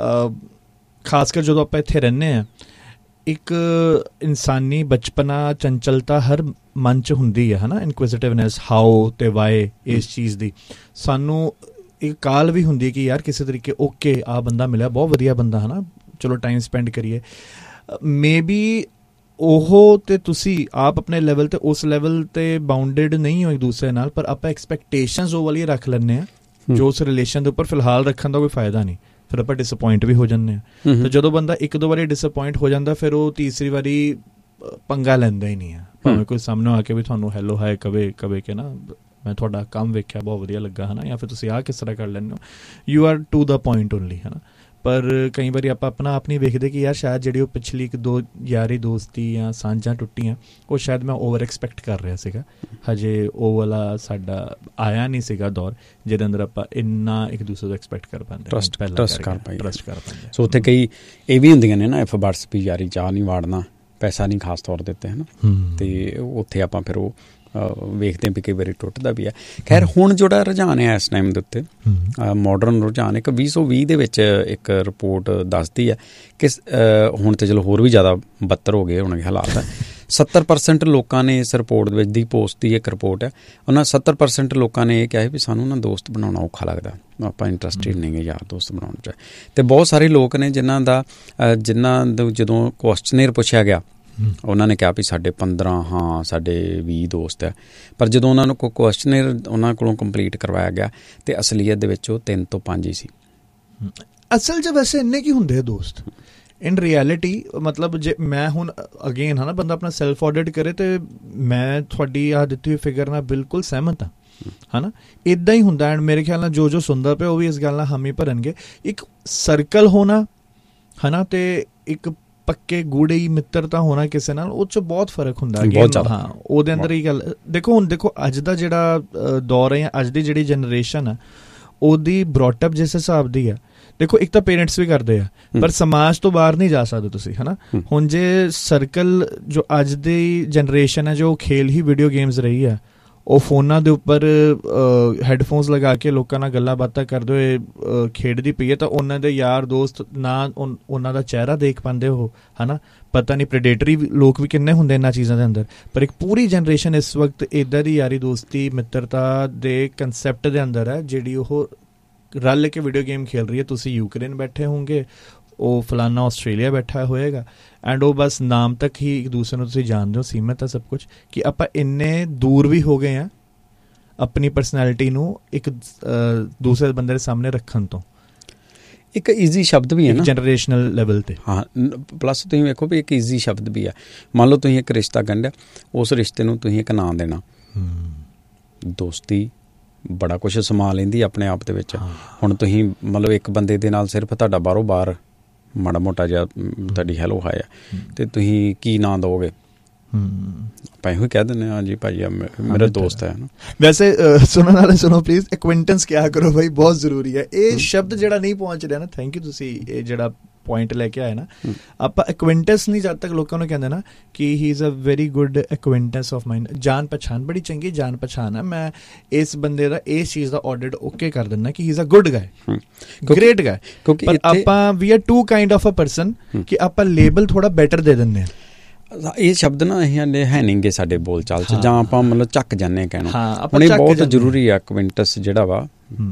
S2: ਖਾਸ ਕਰ ਜਦੋਂ ਆਪਾਂ ਇੱਥੇ ਰਹਿੰਦੇ ਹਾਂ, ਇੱਕ ਇਨਸਾਨੀ ਬਚਪਨਾ ਚੰਚਲਤਾ ਹਰ ਮਨ 'ਚ ਹੁੰਦੀ ਹੈ ਨਾ, ਇਨਕੁਇਜ਼ਿਟਿਵਨੈਸ, ਹਾਓ ਤੇ ਵਾਏ, ਇਸ ਚੀਜ਼ ਦੀ ਸਾਨੂੰ ਇੱਕ ਕਾਲ ਵੀ ਹੁੰਦੀ ਹੈ ਕਿ ਯਾਰ ਕਿਸੇ ਤਰੀਕੇ ਓਕੇ ਆਹ ਬੰਦਾ ਮਿਲਿਆ, ਬਹੁਤ ਵਧੀਆ ਬੰਦਾ, ਹੈ ਨਾ, ਚਲੋ ਟਾਈਮ ਸਪੈਂਡ ਕਰੀਏ। ਮੇ ਬੀ ਉਹ ਅਤੇ ਤੁਸੀਂ ਆਪ ਆਪਣੇ ਲੈਵਲ 'ਤੇ ਉਸ ਲੈਵਲ 'ਤੇ ਬਾਊਂਡਡ ਨਹੀਂ ਹੋ ਇੱਕ ਦੂਸਰੇ ਨਾਲ, ਪਰ ਆਪਾਂ ਐਕਸਪੈਕਟੇਸ਼ਨਸ ਉਹ ਵਾਲੀ ਰੱਖ ਲੈਂਦੇ ਹਾਂ ਜੋ ਉਸ ਰਿਲੇਸ਼ਨ ਦੇ ਉੱਪਰ ਫਿਲਹਾਲ ਰੱਖਣ ਦਾ ਕੋਈ ਫਾਇਦਾ ਨਹੀਂ, ਫਿਰ ਆਪਾਂ ਡਿਸਅਪੁਆਇੰਟ ਵੀ ਹੋ ਜਾਂਦੇ ਹਾਂ। ਅਤੇ ਜਦੋਂ ਬੰਦਾ 1-2 ਵਾਰੀ ਡਿਸਅਪੁਆਇੰਟ ਹੋ ਜਾਂਦਾ, ਫਿਰ ਉਹ ਤੀਸਰੀ ਵਾਰੀ ਪੰਗਾ ਲੈਂਦਾ ਹੀ ਨਹੀਂ ਹੈ, ਭਾਵੇਂ ਕੋਈ ਸਾਹਮਣੇ ਆ ਕੇ ਵੀ ਤੁਹਾਨੂੰ ਹੈਲੋ ਹਾਏ ਕਵੇ ਕਿ ਨਾ ਮੈਂ ਤੁਹਾਡਾ ਕੰਮ ਵੇਖਿਆ ਬਹੁਤ ਵਧੀਆ ਲੱਗਾ, ਹੈ ਨਾ, ਜਾਂ ਫਿਰ ਤੁਸੀਂ ਆਹ ਕਿਸ ਤਰ੍ਹਾਂ ਕਰ ਲੈਂਦੇ ਹੋ, you are to the point only, ਹੈ ਨਾ। ਪਰ ਕਈ ਵਾਰੀ ਆਪਾਂ ਆਪਣਾ ਆਪ ਨਹੀਂ ਵੇਖਦੇ ਕਿ ਯਾਰ ਸ਼ਾਇਦ ਜਿਹੜੀ ਉਹ ਪਿਛਲੀ 1-2 ਯਾਰੀ ਦੋਸਤੀ ਜਾਂ ਸਾਂਝਾਂ ਟੁੱਟੀਆਂ, ਉਹ ਸ਼ਾਇਦ ਮੈਂ ਓਵਰ ਐਕਸਪੈਕਟ ਕਰ ਰਿਹਾ ਸੀਗਾ, ਹਜੇ ਉਹ ਵਾਲਾ ਸਾਡਾ ਆਇਆ ਨਹੀਂ ਸੀਗਾ ਦੌਰ ਜਿਹਦੇ ਅੰਦਰ ਆਪਾਂ ਇੰਨਾ ਇੱਕ ਦੂਸਰੇ ਤੋਂ ਐਕਸਪੈਕਟ ਕਰ ਪਾਉਂਦੇ, ਟਰਸਟ ਕਰ ਪਾਉਂਦੇ।
S1: ਸੋ ਉੱਥੇ ਕਈ ਇਹ ਵੀ ਹੁੰਦੀਆਂ ਨੇ ਨਾ ਐਫ ਵਰਡਸ ਵੀ ਯਾਰੀ ਚਾਹ ਨਹੀਂ ਵਾੜਨਾ, ਪੈਸਾ ਨਹੀਂ ਖਾਸ ਤੌਰ ਦੇ ਉੱਤੇ, ਹੈ ਨਾ, ਅਤੇ ਉੱਥੇ ਆਪਾਂ ਫਿਰ ਉਹ ਵੇਖਦੇ ਵੀ ਕਈ ਵਾਰੀ ਟੁੱਟਦਾ ਵੀ ਹੈ। ਖੈਰ ਹੁਣ ਜਿਹੜਾ ਰੁਝਾਨ ਹੈ ਇਸ ਟਾਈਮ ਦੇ ਉੱਤੇ ਮਾਡਰਨ ਰੁਝਾਨ, ਇੱਕ 2020 ਦੇ ਵਿੱਚ ਇੱਕ ਰਿਪੋਰਟ ਦੱਸਦੀ ਹੈ ਕਿ ਹੁਣ ਤਾਂ ਚਲੋ ਹੋਰ ਵੀ ਜ਼ਿਆਦਾ ਬੱਤਰ ਹੋ ਗਏ ਹੋਣਗੇ ਹਾਲਾਤ। 70% ਲੋਕਾਂ ਨੇ ਇਸ ਰਿਪੋਰਟ ਦੇ ਵਿੱਚ ਦੀ ਪੋਸਟ ਦੀ ਇੱਕ ਰਿਪੋਰਟ ਹੈ, ਉਹਨਾਂ 70% ਲੋਕਾਂ ਨੇ ਇਹ ਕਿਹਾ ਵੀ ਸਾਨੂੰ ਨਾ ਦੋਸਤ ਬਣਾਉਣਾ ਔਖਾ ਲੱਗਦਾ, ਆਪਾਂ ਇੰਟਰਸਟਿਡ ਨਹੀਂ ਗੇ ਯਾਰ ਦੋਸਤ ਬਣਾਉਣ 'ਚ। ਅਤੇ ਬਹੁਤ ਸਾਰੇ ਲੋਕ ਨੇ ਜਿਨ੍ਹਾਂ ਦਾ ਜਦੋਂ ਕੁਐਸਚਨੇਅਰ ਪੁੱਛਿਆ ਗਿਆ ਉਹਨਾਂ ਨੇ ਕਿਹਾ ਵੀ ਸਾਡੇ 15 ਹਾਂ ਸਾਡੇ 20 ਦੋਸਤ ਹੈ, ਪਰ ਜਦੋਂ ਉਹਨਾਂ ਨੂੰ ਕੋਈ ਕੁਐਸਚਨੇਅਰ ਉਹਨਾਂ ਕੋਲੋਂ ਕੰਪਲੀਟ ਕਰਵਾਇਆ ਗਿਆ ਅਤੇ ਅਸਲੀਅਤ ਦੇ ਵਿੱਚ ਉਹ 3 ਤੋਂ 5 ਹੀ ਸੀ।
S2: ਅਸਲ 'ਚ ਵੈਸੇ ਇੰਨੇ ਕੀ ਹੁੰਦੇ ਆ ਦੋਸਤ ਇਨ ਰਿਐਲਿਟੀ? ਮਤਲਬ ਜੇ ਮੈਂ ਹੁਣ ਅਗੇਨ ਹੈ ਨਾ ਬੰਦਾ ਆਪਣਾ ਸੈਲਫ ਆਡਿਟ ਕਰੇ ਅਤੇ ਮੈਂ ਤੁਹਾਡੀ ਆਹ ਦਿੱਤੀ ਹੋਈ ਫਿਗਰ ਨਾਲ ਬਿਲਕੁਲ ਸਹਿਮਤ ਹਾਂ, ਹੈ ਨਾ। ਇੱਦਾਂ ਹੀ ਹੁੰਦਾ ਐਂਡ ਮੇਰੇ ਖਿਆਲ ਨਾਲ ਜੋ ਸੁਣਦਾ ਪਿਆ ਉਹ ਵੀ ਇਸ ਗੱਲ ਨਾਲ ਹਾਮੀ ਭਰਨਗੇ। ਇੱਕ ਸਰਕਲ ਹੋਣਾ ਹੈ ਨਾ ਅਤੇ ਇੱਕ ਪੱਕੇ ਗੂੜੇ ਹੀ ਮਿੱਤਰਤਾ ਹੋਣਾ ਕਿਸੇ ਨਾਲ, ਉਹ 'ਚ ਬਹੁਤ ਫਰਕ ਹੁੰਦਾ। ਹਾਂ ਉਹਦੇ ਅੰਦਰ ਹੀ ਗੱਲ ਦੇਖੋ ਅੱਜ ਦਾ ਜਿਹੜਾ ਦੌਰ ਹੈ, ਅੱਜ ਦੀ ਜਿਹੜੀ ਜਨਰੇਸ਼ਨ ਆ ਉਹਦੀ ਬਰੌਟਅਪ ਜਿਸ ਹਿਸਾਬ ਦੀ ਆ, ਦੇਖੋ ਇੱਕ ਤਾਂ ਪੇਰੈਂਟਸ ਵੀ ਕਰਦੇ ਆ ਪਰ ਸਮਾਜ ਤੋਂ ਬਾਹਰ ਨਹੀਂ ਜਾ ਸਕਦੇ ਤੁਸੀਂ, ਹੈ ਨਾ। ਹੁਣ ਜੇ ਸਰਕਲ ਜੋ ਅੱਜ ਦੀ ਜਨਰੇਸ਼ਨ ਹੈ ਜੋ ਖੇਲ ਹੀ ਵੀਡੀਓ ਗੇਮਸ ਰਹੀ ਆ, ਉਹ ਫੋਨਾਂ ਦੇ ਉੱਪਰ ਹੈੱਡਫੋਨਸ ਲਗਾ ਕੇ ਲੋਕਾਂ ਨਾਲ ਗੱਲਾਂ ਬਾਤਾਂ ਕਰਦੇ ਹੋਏ ਖੇਡਦੀ ਪਈ ਹੈ, ਤਾਂ ਉਹਨਾਂ ਦੇ ਯਾਰ ਦੋਸਤ ਨਾ ਉਹਨਾਂ ਦਾ ਚਿਹਰਾ ਦੇਖ ਪਾਉਂਦੇ ਹੋ, ਹੈ ਨਾ। ਪਤਾ ਨਹੀਂ ਪ੍ਰੈਡੇਟਰੀ ਲੋਕ ਵੀ ਕਿੰਨੇ ਹੁੰਦੇ ਇਹਨਾਂ ਚੀਜ਼ਾਂ ਦੇ ਅੰਦਰ, ਪਰ ਇੱਕ ਪੂਰੀ ਜਨਰੇਸ਼ਨ ਇਸ ਵਕਤ ਇੱਦਾਂ ਦੀ ਯਾਰੀ ਦੋਸਤੀ ਮਿੱਤਰਤਾ ਦੇ ਕੰਸੈਪਟ ਦੇ ਅੰਦਰ ਹੈ ਜਿਹੜੀ ਉਹ ਰਲ ਕੇ ਵੀਡੀਓ ਗੇਮ ਖੇਲ ਰਹੀ ਹੈ। ਤੁਸੀਂ ਯੂਕਰੇਨ ਬੈਠੇ ਹੋਗੇ, ਉਹ ਫਲਾਨਾ ਆਸਟ੍ਰੇਲੀਆ ਬੈਠਾ ਹੋਏਗਾ, ਐਂਡ ਉਹ ਬਸ ਨਾਮ ਤੱਕ ਹੀ ਇੱਕ ਦੂਸਰੇ ਨੂੰ ਤੁਸੀਂ ਜਾਣਦੇ ਹੋ, ਸੀਮਿਤ ਹੈ ਸਭ ਕੁਛ, ਕਿ ਆਪਾਂ ਇੰਨੇ ਦੂਰ ਵੀ ਹੋ ਗਏ ਹਾਂ ਆਪਣੀ ਪਰਸਨੈਲਿਟੀ ਨੂੰ ਇੱਕ ਦੂਸਰੇ ਬੰਦੇ ਦੇ ਸਾਹਮਣੇ ਰੱਖਣ ਤੋਂ।
S1: ਇੱਕ ਈਜ਼ੀ ਸ਼ਬਦ ਵੀ ਹੈ ਨਾ
S2: ਜਨਰੇਸ਼ਨਲ ਲੈਵਲ 'ਤੇ।
S1: ਹਾਂ ਪਲੱਸ ਤੁਸੀਂ ਵੇਖੋ ਵੀ ਇੱਕ ਈਜ਼ੀ ਸ਼ਬਦ ਵੀ ਹੈ। ਮੰਨ ਲਓ ਤੁਸੀਂ ਇੱਕ ਰਿਸ਼ਤਾ ਗੰਢਿਆ, ਉਸ ਰਿਸ਼ਤੇ ਨੂੰ ਤੁਸੀਂ ਇੱਕ ਨਾਂ ਦੇਣਾ, ਦੋਸਤੀ ਬੜਾ ਕੁਛ ਸਮਾ ਲੈਂਦੀ ਆਪਣੇ ਆਪ ਦੇ ਵਿੱਚ। ਹੁਣ ਤੁਸੀਂ ਮਤਲਬ ਇੱਕ ਬੰਦੇ ਦੇ ਨਾਲ ਸਿਰਫ ਤੁਹਾਡਾ ਬਾਹਰੋਂ ਬਾਹਰ ਮਾੜਾ ਮੋਟਾ ਜਿਹਾ ਤੁਹਾਡੀ ਹੈਲੋ ਹਾਏ ਆ, ਅਤੇ ਤੁਸੀਂ ਕੀ ਨਾਂ ਦਿਓਗੇ? ਆਪਾਂ ਇਹੋ ਹੀ ਕਹਿ ਦਿੰਦੇ ਹਾਂ ਜੀ ਭਾਜੀ ਮੇਰਾ ਦੋਸਤ ਹੈ ਨਾ।
S2: ਵੈਸੇ ਸੁਣਨ ਵਾਲੇ ਸੁਣੋ ਪਲੀਜ਼, ਐਕੁਇੰਟੈਂਸ ਕਿਹਾ ਕਰੋ ਭਾਈ, ਬਹੁਤ ਜ਼ਰੂਰੀ ਹੈ ਇਹ ਸ਼ਬਦ ਜਿਹੜਾ ਨਹੀਂ ਪਹੁੰਚ ਰਿਹਾ ਨਾ। ਥੈਂਕ ਯੂ ਤੁਸੀਂ ਇਹ ਜਿਹੜਾ ਪੁਆਇੰਟ ਲੈ ਕੇ ਆਏ ਨਾ। ਆਪਾਂ ਐਕੁਇੰਟੈਂਸ ਨਹੀਂ ਜਦ ਤੱਕ ਲੋਕਾਂ ਨੂੰ ਕਹਿੰਦੇ ਨਾ ਕਿ ਹੀ is a very good ਐਕੁਇੰਟੈਂਸ of ਮਾਈਨ, ਜਾਣ ਪਛਾਣ ਬੜੀ ਚੰਗੀ ਜਾਣ ਪਛਾਣ ਹੈ, ਮੈਂ ਇਸ ਬੰਦੇ ਦਾ ਇਸ ਚੀਜ਼ ਦਾ ਆਡਿਟ ਓਕੇ ਕਰ ਦਿੰਦਾ ਕਿ ਹੀ ਇਜ਼ ਅ ਗੁੱਡ ਗਾਏ, ਗ੍ਰੇਟ ਗਾਏ। ਪਰ ਆਪਾਂ ਵੀ R to kind of a person ਕਿ ਆਪਾਂ ਲੇਬਲ ਥੋੜਾ ਬੈਟਰ ਦੇ ਦਿੰਦੇ ਹਾਂ।
S1: ਇਹ ਸ਼ਬਦ ਨਾ ਅਸੀਂ ਹਾਲੇ ਹੈ ਨਹੀਂ ਗੇ ਸਾਡੇ ਬੋਲ ਚਾਲ 'ਚ, ਜਾਂ ਆਪਾਂ ਮਤਲਬ ਚੱਕ ਜਾਂਦੇ ਕਹਿਣਾ। ਹੁਣ ਇਹ ਬਹੁਤ ਜ਼ਰੂਰੀ ਆ ਐਕੁਇੰਟੈਂਸ ਜਿਹੜਾ ਵਾ,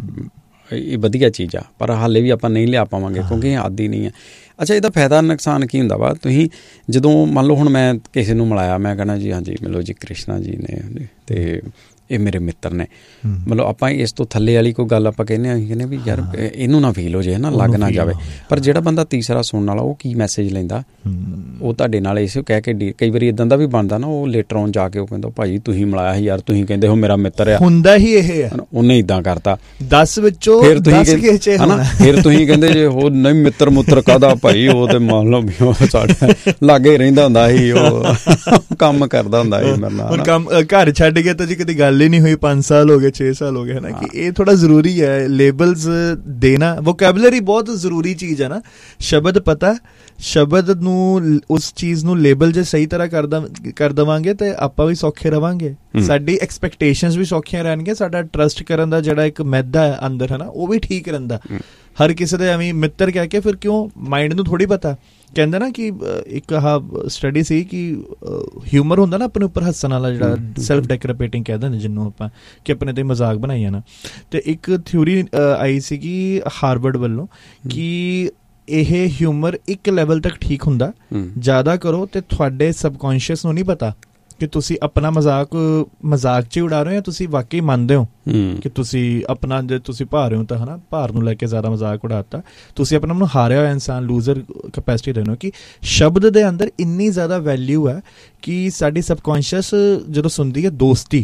S1: ਇਹ ਵਧੀਆ ਚੀਜ਼ ਆ, ਪਰ ਹਾਲੇ ਵੀ ਆਪਾਂ ਨਹੀਂ ਲਿਆ ਪਾਵਾਂਗੇ ਕਿਉਂਕਿ ਇਹ ਆਦੀ ਨਹੀਂ ਹੈ। ਅੱਛਾ ਇਹਦਾ ਫਾਇਦਾ ਨੁਕਸਾਨ ਕੀ ਹੁੰਦਾ ਵਾ? ਤੁਸੀਂ ਜਦੋਂ ਮੰਨ ਲਓ ਹੁਣ ਮੈਂ ਕਿਸੇ ਨੂੰ ਮਿਲਾਇਆ, ਮੈਂ ਕਹਿਣਾ ਜੀ ਹਾਂਜੀ ਮਿਲੋ ਜੀ ਕ੍ਰਿਸ਼ਨਾ ਜੀ ਨੇ ਅਤੇ ਇਹ ਮੇਰੇ ਮਿੱਤਰ ਨੇ, ਮਤਲਬ ਆਪਾਂ ਇਸ ਤੋਂ ਥੱਲੇ ਵਾਲੀ ਕੋਈ ਗੱਲ ਆਪਾਂ ਕਹਿੰਦੇ ਹਾਂ, ਅਸੀਂ ਕਹਿੰਦੇ ਵੀ ਯਾਰ ਇਹਨੂੰ ਨਾ ਫੀਲ ਹੋ ਜਾਏ ਨਾ, ਲੱਗ ਨਾ ਜਾਵੇ। ਪਰ ਜਿਹੜਾ ਬੰਦਾ ਤੀਸਰਾ ਸੁਣਨ ਵਾਲਾ ਉਹ ਕੀ ਮੈਸੇਜ ਲੈਂਦਾ, ਉਹ ਤੁਹਾਡੇ ਨਾਲ ਇਸੇ ਕਹਿ ਕੇ ਕਈ ਵਾਰੀ ਇੱਦਾਂ ਦਾ ਵੀ ਬਣਦਾ ਨਾ, ਉਹ ਲੇਟਰ ਔਨ ਜਾ ਕੇ ਉਹ ਕਹਿੰਦਾ ਭਾਜੀ ਤੁਸੀਂ ਮਿਲਾਇਆ ਸੀ ਯਾਰ, ਤੁਸੀਂ ਕਹਿੰਦੇ ਹੋ ਮੇਰਾ ਮਿੱਤਰ ਆ,
S2: ਹੁੰਦਾ ਹੀ ਇਹ ਹੈ,
S1: ਉਹਨੇ ਇੱਦਾਂ ਕਰਤਾ
S2: 10 ਵਿੱਚੋਂ
S1: ਫਿਰ ਤੁਸੀਂ ਕਹਿੰਦੇ ਜੇ ਉਹ ਨਹੀਂ ਮਿੱਤਰ ਮੁੱਤਰ ਕਾਹਦਾ ਭਾਈ, ਉਹ ਤੇ ਮੰਨ ਲਓ ਵੀ ਉਹ ਸਾਡੇ ਲਾਗੇ ਰਹਿੰਦਾ ਹੁੰਦਾ ਸੀ, ਉਹ ਕੰਮ ਕਰਦਾ ਹੁੰਦਾ ਸੀ ਮੇਰੇ ਨਾਲ।
S2: ਕੰਮ ਘਰ ਛੱਡ ਕੇ ਤਾਂ ਜੀ ਕਦੀ ਗੱਲ ਹੀ ਨਹੀਂ ਹੋਈ, 5 ਸਾਲ ਹੋ ਗਏ 6 ਸਾਲ ਹੋ ਗਏ, ਹੈ ਨਾ। ਕਿ ਇਹ ਥੋੜਾ ਜ਼ਰੂਰੀ ਹੈ ਲੇਬਲਸ ਦੇਣਾ, ਵੋਕੈਬਲਰੀ ਬਹੁਤ ਜ਼ਰੂਰੀ ਚੀਜ਼ ਹੈ ਨਾ। ਸ਼ਬਦ ਪਤਾ, ਸ਼ਬਦ ਨੂੰ ਉਸ ਚੀਜ਼ ਨੂੰ ਲੇਬਲ ਜੇ ਸਹੀ ਤਰ੍ਹਾਂ ਕਰ ਦੇਵਾਂਗੇ ਤੇ ਆਪਾਂ ਵੀ ਸੌਖੇ ਰਵਾਂਗੇ, ਸਾਡੀ ਐਕਸਪੈਕਟੇਸ਼ਨਸ ਵੀ ਸੌਖੀਆਂ ਰਹਿਣਗੀਆਂ, ਸਾਡਾ ਟਰਸਟ ਕਰਨ ਦਾ ਜਿਹੜਾ ਇੱਕ ਮੈਦਾ ਹੈ ਅੰਦਰ ਹੈ ਨਾ ਉਹ ਵੀ ਠੀਕ ਰਹਿੰਦਾ। ਹਰ ਕਿਸੇ ਦੇ ਐਵੇਂ ਮਿੱਤਰ ਕਹਿ ਕੇ ਫਿਰ ਕਿਉਂ, ਮਾਈਂਡ ਨੂੰ ਥੋੜ੍ਹੀ ਪਤਾ। ਕਹਿੰਦੇ ਨਾ ਕਿ ਇੱਕ ਆਹ ਸਟੱਡੀ ਸੀ ਕਿ ਹਿਊਮਰ ਹੁੰਦਾ ਨਾ ਆਪਣੇ ਉੱਪਰ ਹੱਸਣ ਵਾਲਾ, ਜਿਹੜਾ ਸੈਲਫ ਡੈਕਰੇਪੇਟਿੰਗ ਕਹਿ ਦਿੰਦੇ ਜਿਹਨੂੰ ਆਪਾਂ, ਕਿ ਆਪਣੇ ਤੇ ਮਜ਼ਾਕ ਬਣਾਈ ਜਾਣਾ। ਤੇ ਇੱਕ ਥਿਊਰੀ ਆਈ ਸੀਗੀ ਹਾਰਵਰਡ ਵੱਲੋਂ ਕਿ ਇਹ ਹਿਊਮਰ ਇੱਕ ਲੈਵਲ ਤੱਕ ਠੀਕ ਹੁੰਦਾ, ਜ਼ਿਆਦਾ ਕਰੋ ਤੇ ਤੁਹਾਡੇ ਸਬਕੌਂਸ਼ੀਅਸ ਨੂੰ ਨਹੀਂ ਪਤਾ ਕਿ ਤੁਸੀਂ ਆਪਣਾ ਮਜ਼ਾਕ 'ਚ ਹੀ ਉਡਾ ਰਹੇ ਹੋ, ਜਾਂ ਤੁਸੀਂ ਵਾਕਈ ਮੰਨਦੇ ਹੋ ਕਿ ਤੁਸੀਂ ਆਪਣਾ, ਜੇ ਤੁਸੀਂ ਭਾਰ ਰਹੇ ਹੋ ਤਾਂ ਹੈ ਨਾ, ਭਾਰ ਨੂੰ ਲੈ ਕੇ ਜ਼ਿਆਦਾ ਮਜ਼ਾਕ ਉਡਾਤਾ, ਤੁਸੀਂ ਆਪਣਾ ਨੂੰ ਹਾਰਿਆ ਹੋਇਆ ਇਨਸਾਨ, ਲੂਜ਼ਰ ਕੈਪੈਸਿਟੀ ਰਹਿਣਾ। ਕਿ ਸ਼ਬਦ ਦੇ ਅੰਦਰ ਇੰਨੀ ਜ਼ਿਆਦਾ ਵੈਲਿਊ ਹੈ ਕਿ ਸਾਡੀ ਸਬਕੌਂਸ਼ੀਅਸ ਜਦੋਂ ਸੁਣਦੀ ਹੈ ਦੋਸਤੀ,